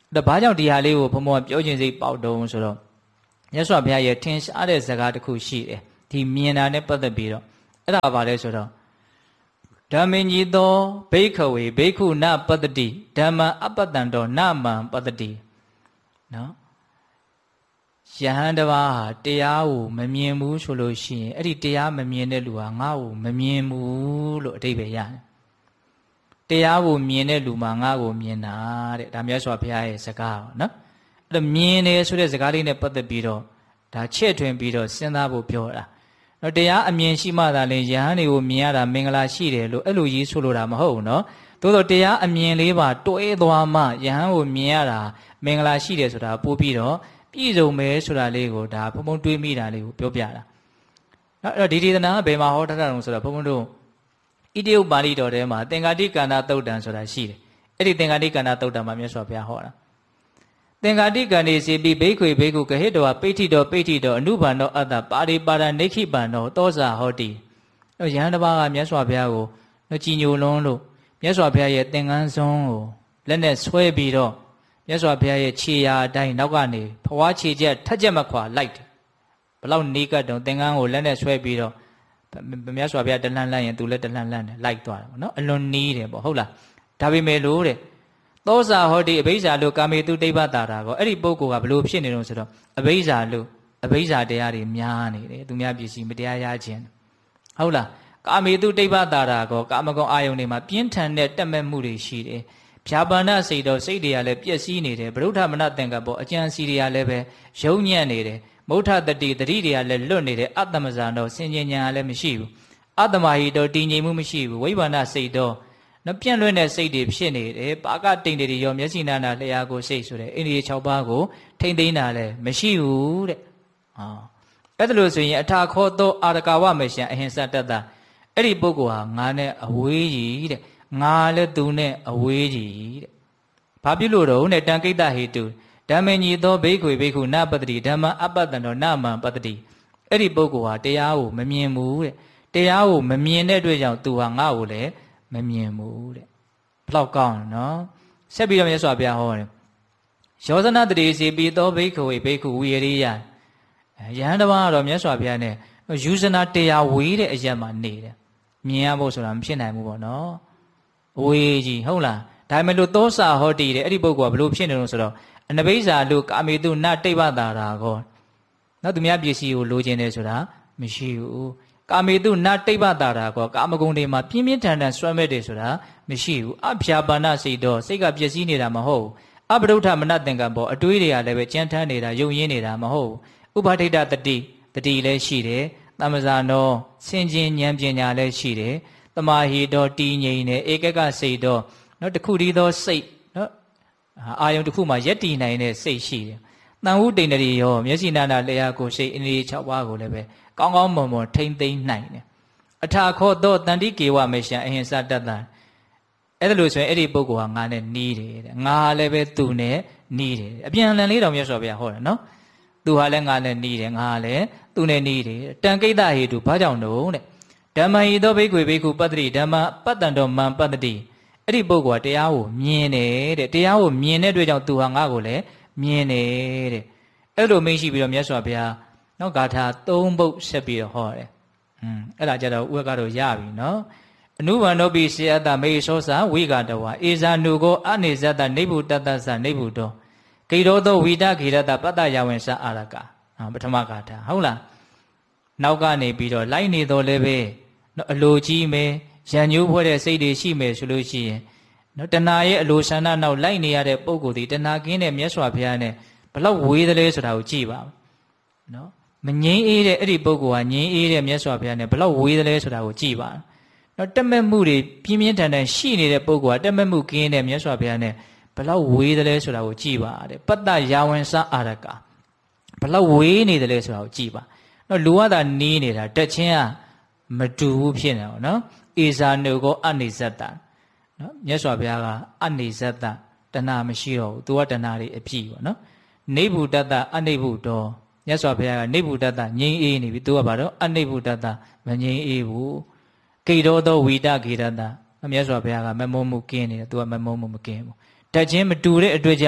ဒါဘာကြောင့်ဒီဟာလေးကိုဘုံဘုံပြောခြင်းစိတ်ပေါက်တုံးဆိုတော့မြတ်စွာဘုရားရဲ့ထင်ရှားတဲ့စကားတစ်ခုရှိတယ်ဒီမြင်တာနဲ့ပတ်သက်ပြီးတော့အဲ့ဒါဘာလဲဆိုတော့ဓမ္မင်ကြီးသောဘိက္ခဝေဘိက္ခုနပတ္တိဓမ္မအပတ္တံတောနမံပတ္တိနော်ယဟန်တစ်ပါးဟာတရားကိုမမြင်ဘူးဆိုလို့ရှိရင်အဲ့ဒီတရားမမြင်တဲ့လူဟာငါ့ကိုမမြင်ဘူးလို့အဓိပ္ပာယ်ရတယ်တရားကိုမြင်တဲ့လူမှာငါ့ကိုမြင်တာတဲ့ဒါမြတ်စွာဘုရားရဲ့စကားပေါ့နော်အဲ့ဒါမြင်တယ်ဆိုတဲ့စကားလေးနဲ့ပတ်သက်ပြီးတော့ဒါချဲ့ထွင်ပြီးတော့စဉ်းစားဖို့ပြောတာနော်တရားအမြင်ရှိမှသာလျှင်ယဟန်တွေကိုမြင်ရတာမင်္ဂလာရှိတယ်လို့အဲ့လိုရေးဆိုလိုတာမဟုတ်ဘူးနော်သို့တော့တရားအမြင်လေးပါတွဲသွားမှယဟန်ကိုမြင်ရတာမင်္ဂလာရှိတယ်ဆိုတာပို့ပြီးတော့ပြည့်စုံမယ်ဆိုတာလေးကိုဒါဘုံဘုံတွေးမိတာလေးကိုပြောပြတာနော်အဲ့တော့ဒီဒေသနာကဘယ်မှာဟောထားတာလဲဆိုတော့ဘုံဘုံတို့ဣတိယပါဠိတော်ထဲမှာသင်္ကာတိကန္နာသုတ်တံဆိုတာရှိတယ်အဲ့ဒီသင်္ကာတိကန္နာသုတ်တံမှာမြတ်စွာဘုရားဟောတာသင်္ကာတိကန္နေစီပိဘိက္ခွေဘိက္ခုကဟိတောပိဋ္ဌိတောပိဋ္ဌိတောအနုဘာနောအတ္တပါရိပါဒနိခိပံနောသောဇာဟောတိအဲ့ရဟန်းတစ်ပါးကမြတ်စွာဘုရားကိုကြည်ညိုလွန်းလို့မြတ်စွာဘုရားရဲ့သင်္ကန်းစွန်းကိုလက်နဲ့ဆွဲပြီးတော့မြတ်စွာဘုရားရဲ့ခြေရာအတိုင်းနောက်ကနေဖွားခြေချက်ထက်ချက်မခွာလိုက်တယ်ဘလောက်နေကတ်တုံသင်္ကန်းကိုလက်နဲ့ဆွဲပြီးတော့မြတ်စွာဘုရားတလှမ်းလှမ်းရင်သူလည်းတလှမ်းလှမ်းတယ်လိုက်သွားတယ်ပေါ့နော်အလွန်နီးတယ်ပေါ့ဟုတ်လားဒါပေမဲ့လို့တဲ့သောဇာဟောတိအဘိဇာလို့ကာမေတုတိဗ္ဗတာတာကောအဲ့ဒီပုဂ္ဂိုလ်ကဘလို့ဖြစ်နေတော့ဆိုတော့အဘိဇာလို့အဘိဇာတရားတွေများနေတယ်သူများပစ္စည်းမတရားရခြင်းဟုတ်လားကာမေတုတိဗ္ဗတာတာကောကာမဂုဏ်အာယုန်တွေမှာပြင်းထန်တဲ့တက်မဲ့မှုတွေရှိတယ်ဖြာပါဏစိတ်တော့စိတ်တွေကလည်းပျက်စီးနေတယ်ဗုဒ္ဓမနသင်္ကပ္ပအကျံစီတွေကလည်းပဲယုံညံ့နေတယ်မုဋ္ဌတတိတတိတွေကလည်းလွတ်နေတယ်အတ္တမဇာတော့စင်ကြင်ညာလည်းမရှိဘူးအတ္တမဟိတော့တည်ငြိမ်မှုမရှိဘူးဝိဗ္ဗာဏစိတ်တော့နော်ပြန့်လွင့်တဲ့စိတ်တွေဖြစ်နေတယ်ပါကတိန်တွေရောမျက်စိနာနာလျှာကိုစိတ်ဆိုတဲ့အိန္ဒိယ၆ပါးကိုထိမ့်သိမ်းတာလည်းမရှိဘူးတဲ့ဟောအဲ့ဒါလို့ဆိုရင်အထာခောသောအာရကဝမရှံအဟင်္စတတ္တအဲ့ဒီပုဂ္ဂိုလ်ဟာငါနဲ့အဝေးကြီးတဲ့ငါလည်းသူနဲ့အဝေးကြီးတဲ့ဘာဖြစ်လို့တော့နဲ့တံကိတ္တဟေတုဓမ္မညီသောဘိက္ခွေဘိက္ခုနပတ္တိဓမ္မအပတ္တံတော်နမံပတ္တိအဲ့ဒီပုဂ္ဂိုလ်ဟာတရားကိုမမြင်ဘူးတဲ့တရားကိုမမြင်တဲ့အတွက်ကြောင့်သူဟာငါ့ကိုလည်းမမြင်ဘူးတဲ့ဘလောက်ကောင်းနော်ဆက်ပြီးတော့မြတ်စွာဘုရားဟောတယ်ယောဇနတတိစီပိသောဘိက္ခဝေဘိက္ခုဝိရိယယဟန်တပါးကတော့မြတ်စွာဘုရားနဲ့ယူဇနာတရားဝေးတဲ့အရက်မှာနေတယ်မြင်ရဖို့ဆိုတာမဖြစ်နိုင်ဘူးပေါ့နော်အဝေးကြီးဟုတ်လားဒါပေမဲ့လို့သောစာဟောတိတဲ့အဲ့ဒီပုဂ္ဂိုလ်ကဘလို့ဖြစ်နေလို့ဆိုတော့အနဘိဇာလို့ကာမေတုနတိဗ္ဗတာရာကောနော်သူများပစ္စည်းကိုလိုချင်တယ်ဆိုတာမရှိဘူးကာမေတုနတိဗ္ဗတာရာကောကာမဂုဏ်တွေမှာပြင်းပြင်းထန်ထန်ဆွဲမဲ့တယ်ဆိုတာမရှိဘူးအဖြာပါဏစိတ်တော့စိတ်ကပျက်စီးနေတာမဟုတ်ဘူးအပဒုဋ္ဌမနသင်္ကပ္ပအတွေးတွေကလည်းပဲကြမ်းထမ်းနေတာယုံရင်းနေတာမဟုတ်ဘူးဥပါဒိတတတိတတိလည်းရှိတယ်သမဇာနောဆင်ခြင်ဉာဏ်ပညာလည်းရှိတယ်တမာဟိတောတည်ငြိမ်တယ်ဧကကစိတ်တော့နော်တခုတည်းသောစိတ်နော်အာယုံတစ်ခုမှာယက်တည်နိုင်တဲ့စိတ်ရှိတယ်တန်ဟုတိန်တရီရောမျက်စိနာနာလျှာကိုစိတ်အင်းလေး၆ပါးကိုလည်းပဲကောင်းကောင်းမွန်မွန်ထိမ့်သိမ့်နိုင်တယ်အထာခောသောတန်တိကေဝမေရှံအဟင်္စတတ္တအဲ့ဒါလို့ဆိုရင်အဲ့ဒီပုဂ္ဂိုလ်ဟာငါနဲ့နီးတယ်တဲ့ငါလည်းပဲသူနဲ့နီးတယ်အပြန်အလှန်လေးတော်မြတ်စွာဘုရားဟောတယ်နော်သူဟာလည်းငါနဲ့နီးတယ်ငါလည်းသူနဲ့နီးတယ်တံကိတ္တဟေတုဘာကြောင့်တော့တဲ့ဓမ္မဟိသောဘိက္ခွေဘိက္ခုပတ္တိဓမ္မပတ္တံတော်မံပတ္တိအဲ့ဒီပုဂ္ဂိုလ်ကတရားကိုမြင်တယ်တဲ့တရားကိုမြင်တဲ့အတွက်ကြောင့်သူဟာငါ့ကိုလည်းမြင်တယ်တဲ့အဲ့လိုမိန့်ရှိပြီးတော့မြတ်စွာဘုရားနော်ဂါထာသုံးပုဒ်ဆက်ပြီးတော့ဟောတယ်อืมအဲ့ဒါကြတော့ဥက္ကတော့ရပြီနော်အနုဘန္တောပိစေအတ္တမေသောသာဝိဂတဝါဧဇာနုကိုအနေဇတ္တနိဗ္ဗုတတ္တသနိဗ္ဗုတောဂိရောသောဝိတဂိရတပတ္တယဝင်္စအာရကပထမဂါထာဟုတ်လားနောက်ကနေပြီးတော့လိုက်နေတော့လည်းပဲနော်အလိုကြီးမယ်ရံညိုးဖွဲ့တဲ့စိတ်တွေရှိမယ်ဆိုလို့ရှိရင်နော်တဏှာရဲ့အလိုဆန္ဒနောက်လိုက်နေရတဲ့ပုံကိုယ်ဒီတဏှာကင်းတဲ့မြတ်စွာဘုရားနဲ့ဘလောက်ဝေးသလဲဆိုတာကိုကြည့်ပါနော်မငြိမ်းအေးတဲ့အဲ့ဒီပုဂ္ဂိုလ်ဟာငြိမ်းအေးတဲ့မြတ်စွာဘုရားနဲ့ဘလောက်ဝေးသလဲဆိုတာကိုကြည့်ပါနော်တက်မဲ့မှုတွေပြင်းပြင်းထန်ထန်ရှိနေတဲ့ပုဂ္ဂိုလ်ဟာတက်မဲ့မှုကင်းတဲ့မြတ်စွာဘုရားနဲ့ဘလောက်ဝေးသလဲဆိုတာကိုကြည့်ပါတဲ့ပတ္တယာဝင်္စအာရကဘလောက်ဝေးနေတယ်လဲဆိုတာကိုကြည့်ပါနော်လူကသာနီးနေတာတက်ချင်းကမတူဘူးဖြစ်နေတော့နော်ဧဇာနုကောအနေဇတ္တနော်မြတ်စွာဘုရားကအနေဇတ္တတဏှာမရှိတော့ဘူးသူကတဏှာတွေအပြည့်ပေါ့နော်နိဗ္ဗုတတ္တအနိဗ္ဗုတောမြတ်စွာဘုရားကနိဗ္ဗုတတ္တငြိမ်းအေးနေပြီသူကဘာတော့အနိဗ္ဗုတတ္တမငြိမ်းအေးဘူးဂိရောသောဝိတဂိရတ္တမြတ်စွာဘုရားကမမုန်းမှုကင်းနေတယ်သူကမမုန်းမှုမကင်းဘူးတက်ချင်းမတူတဲ့အတွက်ကြောင့်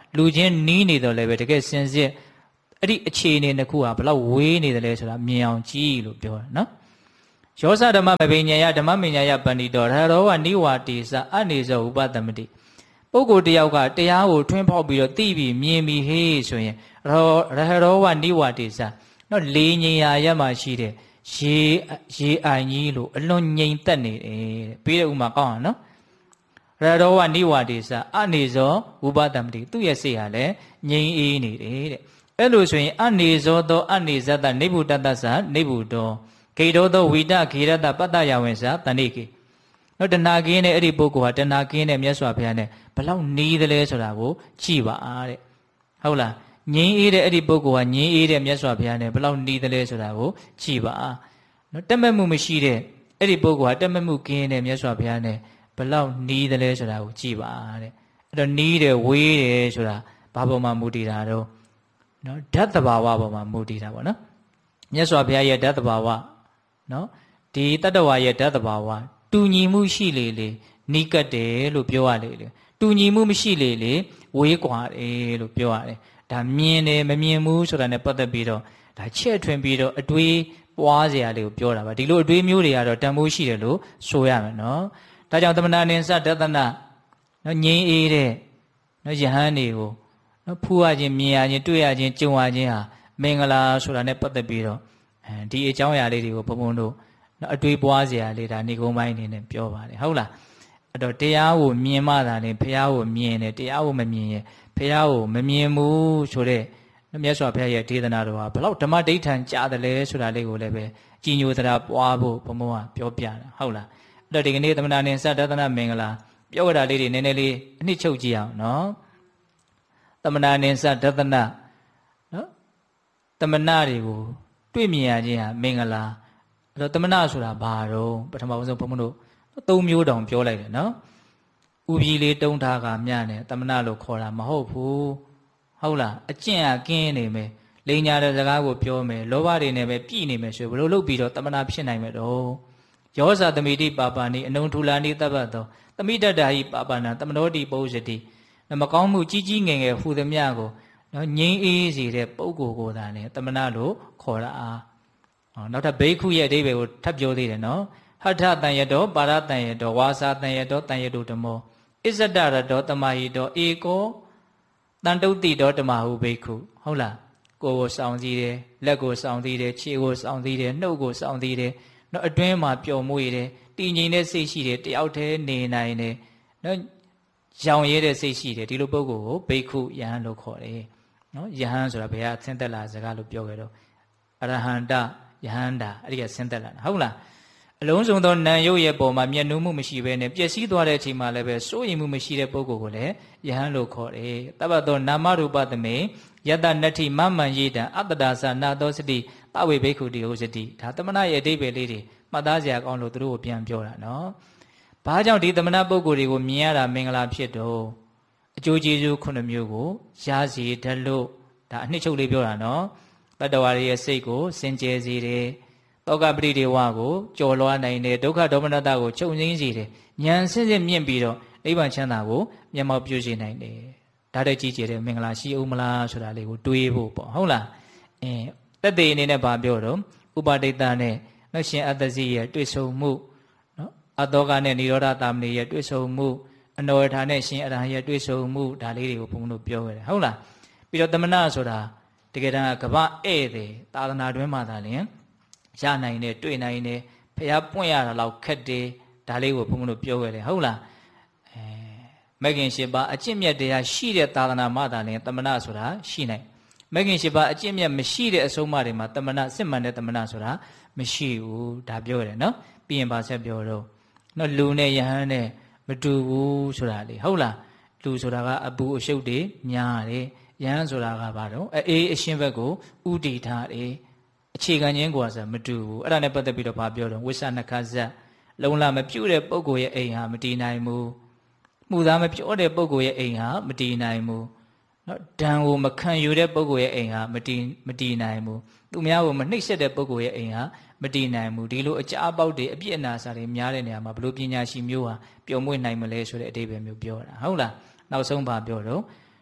လူချင်းနီးနေတော့လည်းပဲတကယ်စင်စစ်အဲ့ဒီအခြေအနေတစ်ခုဟာဘလောက်ဝေးနေတယ်လဲဆိုတာမြင်အောင်ကြည့်လို့ပြောတာနော်ယောဇဓမ္မမပိညာယဓမ္မမညာယပဏိတောရဟရောဝနိဝတိစအနေဇောဥပသမတိပုဂ္ဂိုလ်တယောက်ကတရားကိုထွန်းဖောက်ပြီးတော့သိပြီးမြင်ပြီးဟေးဆိုရင်ရဟရောဝနိဝတိစနော်လေးငြိမ်ရာရမှရှိတဲ့ရေရေအိုင်ကြီးလို့အလွန်ငြိမ်သက်နေတယ်တဲ့ပြီးတဲ့ဥမာကောင်းအောင်နော်ရဟရောဝနိဝတိစအနေဇောဥပသမတိသူ့ရဲ့စိတ်ဟာလည်းငြိမ်အေးနေတယ်တဲ့အဲ့လိုဆိုရင်အနေဇောသောအနေဇတနိဗ္ဗုတ္တသသနိဗ္ဗုတောဂေတောသောဝိတဂေရတပတ္တယဝင်စာတဏိကေနော်တဏှာကင်းတဲ့အဲ့ဒီပုဂ္ဂိုလ်ဟာတဏှာကင်းတဲ့မြတ်စွာဘုရားနဲ့ဘလောက်နီးသလဲဆိုတာကိုကြည့်ပါတဲ့ဟုတ်လားငြင်းအေးတဲ့အဲ့ဒီပုဂ္ဂိုလ်ဟာငြင်းအေးတဲ့မြတ်စွာဘုရားနဲ့ဘလောက်နီးသလဲဆိုတာကိုကြည့်ပါနော်တက်မဲ့မှုမရှိတဲ့အဲ့ဒီပုဂ္ဂိုလ်ဟာတက်မဲ့မှုကင်းတဲ့မြတ်စွာဘုရားနဲ့ဘလောက်နီးသလဲဆိုတာကိုကြည့်ပါတဲ့အဲ့တော့နီးတယ်ဝေးတယ်ဆိုတာဘာပေါ်မှာမူတည်တာတော့နော်ဓာတ်တဘာဝပေါ်မှာမူတည်တာပေါ့နော်မြတ်စွာဘုရားရဲ့ဓာတ်တဘာဝနော်ဒီတတ္တဝါရဲ့ဓာတ်တဘာဝတူညီမှုရှိလေလေနိကတ်တယ်လို့ပြောရလေလေတူညီမှုမရှိလေလေဝေးကွာတယ်လို့ပြောရတယ်ဒါမြင်တယ်မမြင်ဘူးဆိုတာနဲ့ပတ်သက်ပြီးတော့ဒါချက်ထွင်ပြီးတော့အတွေးပွားစရာလေးကိုပြောတာပါဒီလိုအတွေးမျိုးတွေကတော့တန်ဖိုးရှိတယ်လို့ဆိုရမယ်နော်ဒါကြောင့်သမဏနိစ္စဒသနနော်ငြိမ်းအေးတဲ့နော်ယဟန်တွေကိုနော်ဖူးရခြင်းမြင်ရခြင်းတွေ့ရခြင်းကြုံရခြင်းဟာမင်္ဂလာဆိုတာနဲ့ပတ်သက်ပြီးတော့အဲဒီအကြောင်းအရာလေးတွေကိုဘုံဘုံတို့နော်အတွေးပွားစရာလေးဒါနေကုန်းပိုင်းအနေနဲ့ပြောပါတယ်ဟုတ်လားအဲ့တော့တရားကိုမြင်မှသာလေဘုရားကိုမြင်တယ်တရားကိုမမြင်ရင်ဘုရားကိုမမြင်ဘူးဆိုတဲ့မြတ်စွာဘုရားရဲ့ဒေသနာတော်ဟာဘလောက်ဓမ္မဒိဋ္ဌံကြားတယ်လဲဆိုတာလေးကိုလည်းပဲကြည်ညိုသရာပွားဖို့ဘုံဘုံကပြောပြတာဟုတ်လားအဲ့တော့ဒီကနေ့သမဏနိစ္စဒသနမင်္ဂလာပြောရတာလေးတွေနည်းနည်းလေးအနှစ်ချုပ်ကြည့်အောင်နော်သမဏနိစ္စဒသနနော်သမဏတွေကိုတွေ့မြင်ရခြင်းဟာမင်္ဂလာအဲ့တော့သမဏဆိုတာဘာတော့ပထမဆုံးဘုံဘုံတို့သုံးမျိုးတောင်ပြောလိုက်တယ်နော်ဥပြည်လေးတုံးထားကမြနဲ့သမဏလို့ခေါ်တာမဟုတ်ဘူးဟုတ်လားအကျင့်အကင်းနေမယ်လိန်ညာတဲ့စကားကိုပြောမယ်လောဘတွေနဲ့ပဲပြည့်နေမယ်ဆိုဘယ်လိုလုပ်ပြီးတော့သမဏဖြစ်နိုင်မယ်တော့ယောဇာသမိတိပါပါနိအနုံထူလာနိတပ္ပတောသမိတ္တတာဟိပါပါဏံသမနောတိပုဇ္ဇတိမကောင်းမှုကြီးကြီးငယ်ငယ်ဟူသမျှကိုနော်ငြိမ်းအေးစေတဲ့ပုဂ္ဂိုလ်ကိုသာလေသမဏလို့ခေါ်တာအားနောက်ထပ်ဘိက္ခုရဲ့အဓိပ္ပာယ်ကိုထပ်ပြောသေးတယ်နော်ဟထတန်ယတောပါရတန်ယတောဝါစာတန်ယတောတန်ယတုဓမ္မောဣဇဒရတောတမဟိတောဧကောတန်တုတ်တိတောဓမ္မဟုဘိက္ခုဟုတ်လားကိုယ်ကိုစောင့်စည်းတယ်လက်ကိုစောင့်စည်းတယ်ခြေကိုစောင့်စည်းတယ်နှုတ်ကိုစောင့်စည်းတယ်နော်အတွင်းမှာပျော်မွေ့တယ်တည်ငြိမ်တဲ့စိတ်ရှိတယ်တယောက်တည်းနေနိုင်တယ်နော်ရောင်ရဲတဲ့စိတ်ရှိတယ်ဒီလိုပုဂ္ဂိုလ်ကိုဘိက္ခုယဟန်လို့ခေါ်တယ်နော်ယဟန်ဆိုတာဘယ်ကဆင်းသက်လာစကားလို့ပြောခဲ့တော့အရဟန္တယဟန္တာအဲ့ဒီကဆင်းသက်လာတာဟုတ်လားအလုံးစုံသောနာယုတ်ရဲ့ပုံမှာမျက်နှာမှုမရှိဘဲနဲ့ပျက်စီးသွားတဲ့အချိန်မှာလည်းပဲစိုးရိမ်မှုမရှိတဲ့ပုဂ္ဂိုလ်ကိုလည်းယဟန်လို့ခေါ်တယ်တပ္ပသောနာမရူပသမေယတနတ္ထိမမန်ယေတံအတ္တဒါသနာသောစတိပဝေဘိက္ခုတိဟောစတိဒါသမဏရဲ့အဓိပ္ပာယ်လေးတွေမှတ်သားစရာကောင်းလို့သူတို့ကိုပြန်ပြောတာနော်ဘာကြောင့်ဒီသမဏပုဂ္ဂိုလ်တွေကိုမြင်ရတာမင်္ဂလာဖြစ်တော့အကျိုးကျေးဇူးခုနှစ်မျိုးကိုရစီတလို့ဒါအနှစ်ချုပ်လေးပြောတာနော်တတ္တဝါရဲ့စိတ်ကိုစင်ကြယ်စေတယ်တောကပရိဒေဝကိုကြော်လွှားနိုင်တယ်ဒုက္ခဒေါမနတကိုချုပ်ငြိမ်းစေတယ်ဉာဏ်ဆင့်ဆင့်မြင့်ပြီးတော့နိဗ္ဗာန်ချမ်းသာကိုမျက်မှောက်ပြုစေနိုင်တယ်ဒါတဲ့ကြီးကျယ်တဲ့မင်္ဂလာရှိအောင်မလားဆိုတာလေးကိုတွေးဖို့ပေါ့ဟုတ်လားအင်းတက်သေးအနေနဲ့ဗာပြောတော့ဥပဒိတနဲ့နှရှင်အတ္တစီရဲ့တွေ့ဆုံမှုနော်အတောကနဲ့និရောဓတာမဏေရဲ့တွေ့ဆုံမှုအနောထာနဲ့ရှင်အရဟံရဲ့တွေ့ဆုံမှုဒါလေးတွေကိုဘုန်းတို့ပြောခဲ့တယ်ဟုတ်လားပြီးတော့သမဏဆိုတာတကယ်တမ်းကဗဧည့်တယ်သာသနာတွင်မှသာလျှင်ရနိုင်တယ်တွေ့နိုင်တယ်ဖះပွင့်ရတာလောက်ခက်တယ်ဒါလေးကိုဘုန်းဘုန်းတို့ပြောခဲ့တယ်ဟုတ်လားအဲမဂ်ခင်၈ပါးအကျင့်မြတ်တရားရှိတဲ့သာသနာမှသာလျှင်သမဏဆိုတာရှိနိုင်မဂ်ခင်၈ပါးအကျင့်မြတ်မရှိတဲ့အဆုံးအမတွေမှာသမဏစစ်မှန်တဲ့သမဏဆိုတာမရှိဘူးဒါပြောရတယ်နော်ပြီးရင်ပါဆက်ပြောတော့နော်လူနဲ့ယဟန်နဲ့မတူဘူးဆိုတာလေဟုတ်လားလူဆိုတာကအပူအရှုပ်တွေများတယ်ယဟန်ဆိုတာကဘာတော့အေးအရှင်းဘက်ကိုဥတည်ထားတယ်အခြေခံခြင်းကွာဆိုမတူဘူးအဲ့ဒါနဲ့ပတ်သက်ပြီးတော့ဗာပြောတော့ဝိသနခဇတ်လုံလမပြုတ်တဲ့ပုဂ္ဂိုလ်ရဲ့အိမ်ဟာမတည်နိုင်ဘူးမှုသားမပြောတဲ့ပုဂ္ဂိုလ်ရဲ့အိမ်ဟာမတည်နိုင်ဘူးနော်ဒဏ်ကိုမခံယူတဲ့ပုဂ္ဂိုလ်ရဲ့အိမ်ဟာမတည်မတည်နိုင်ဘူးသူများကိုမနှိပ်စက်တဲ့ပုဂ္ဂိုလ်ရဲ့အိမ်ဟာမတည်နိုင်ဘူးဒီလိုအကြအပေါက်တွေအပြစ်အနာစာတွေများတဲ့နေရာမှာဘလို့ပညာရှိမျိုးဟာပျော်မွေ့နိုင်မလဲဆိုတဲ့အဓိပ္ပာယ်မျိုးပြောတာဟုတ်လားနောက်ဆုံးဗာပြောတော့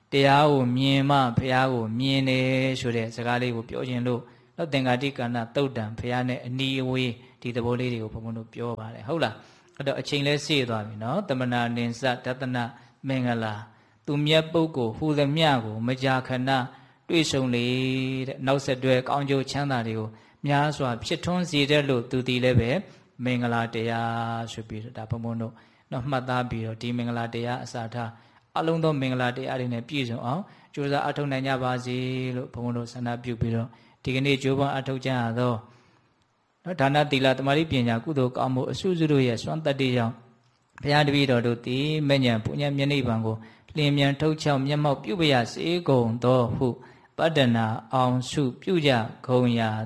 တရားကိုမြင်မှဘုရားကိုမြင်တယ်ဆိုတဲ့စကားလေးကိုပြောခြင်းလို့တော့သင်္ဃာတိကဏ္ဍသုတ်တံဘုရားနဲ့အနီးအဝေးဒီသဘောလေးတွေကိုဘုံဘုံတို့ပြောပါတယ်ဟုတ်လားအဲ့တော့အချိန်လဲစေ့သွားပြီနော်တမနာနင်္စဒသနမင်္ဂလာသူမြတ်ပုဂ္ဂိုလ်ဟူသမျှကိုမကြာခဏတွေ့ဆုံလေတဲ့နောက်ဆက်တွဲကောင်းကျိုးချမ်းသာတွေကိုများစွာဖြစ်ထွန်းစေတဲ့လို့သူတည်လည်းပဲမင်္ဂလာတရားဆိုပြီးတော့ဒါဘုံဘုံတို့နော်မှတ်သားပြီးတော့ဒီမင်္ဂလာတရားအစာထားအလုံးသောမင်္ဂလာတရားတွေနဲ့ပြည့်စုံအောင်ကြိုးစားအထောက်နိုင်ကြပါစေလို့ဘုံဘုံတို့ဆန္ဒပြုပြီးတော့ဒီကနေ့ကြိုးပမ်းအထောက်ကြရသောနော်ဒါနသီလတမာတိပညာကုသိုလ်ကောင်းမှုအစုစုတို့ရဲ့စွမ်းတတ္တိကြောင့်ဘုရားတပည့်တော်တို့သည်မဉ္ဇဉ်ပုညမျက်နှိပ်ပံကိုလင်းမြန်ထုတ်ချောက်မျက်မှောက်ပြုပရစေကုန်သောဟုပတ္တနာအောင်စုပြုကြကုန်ရာ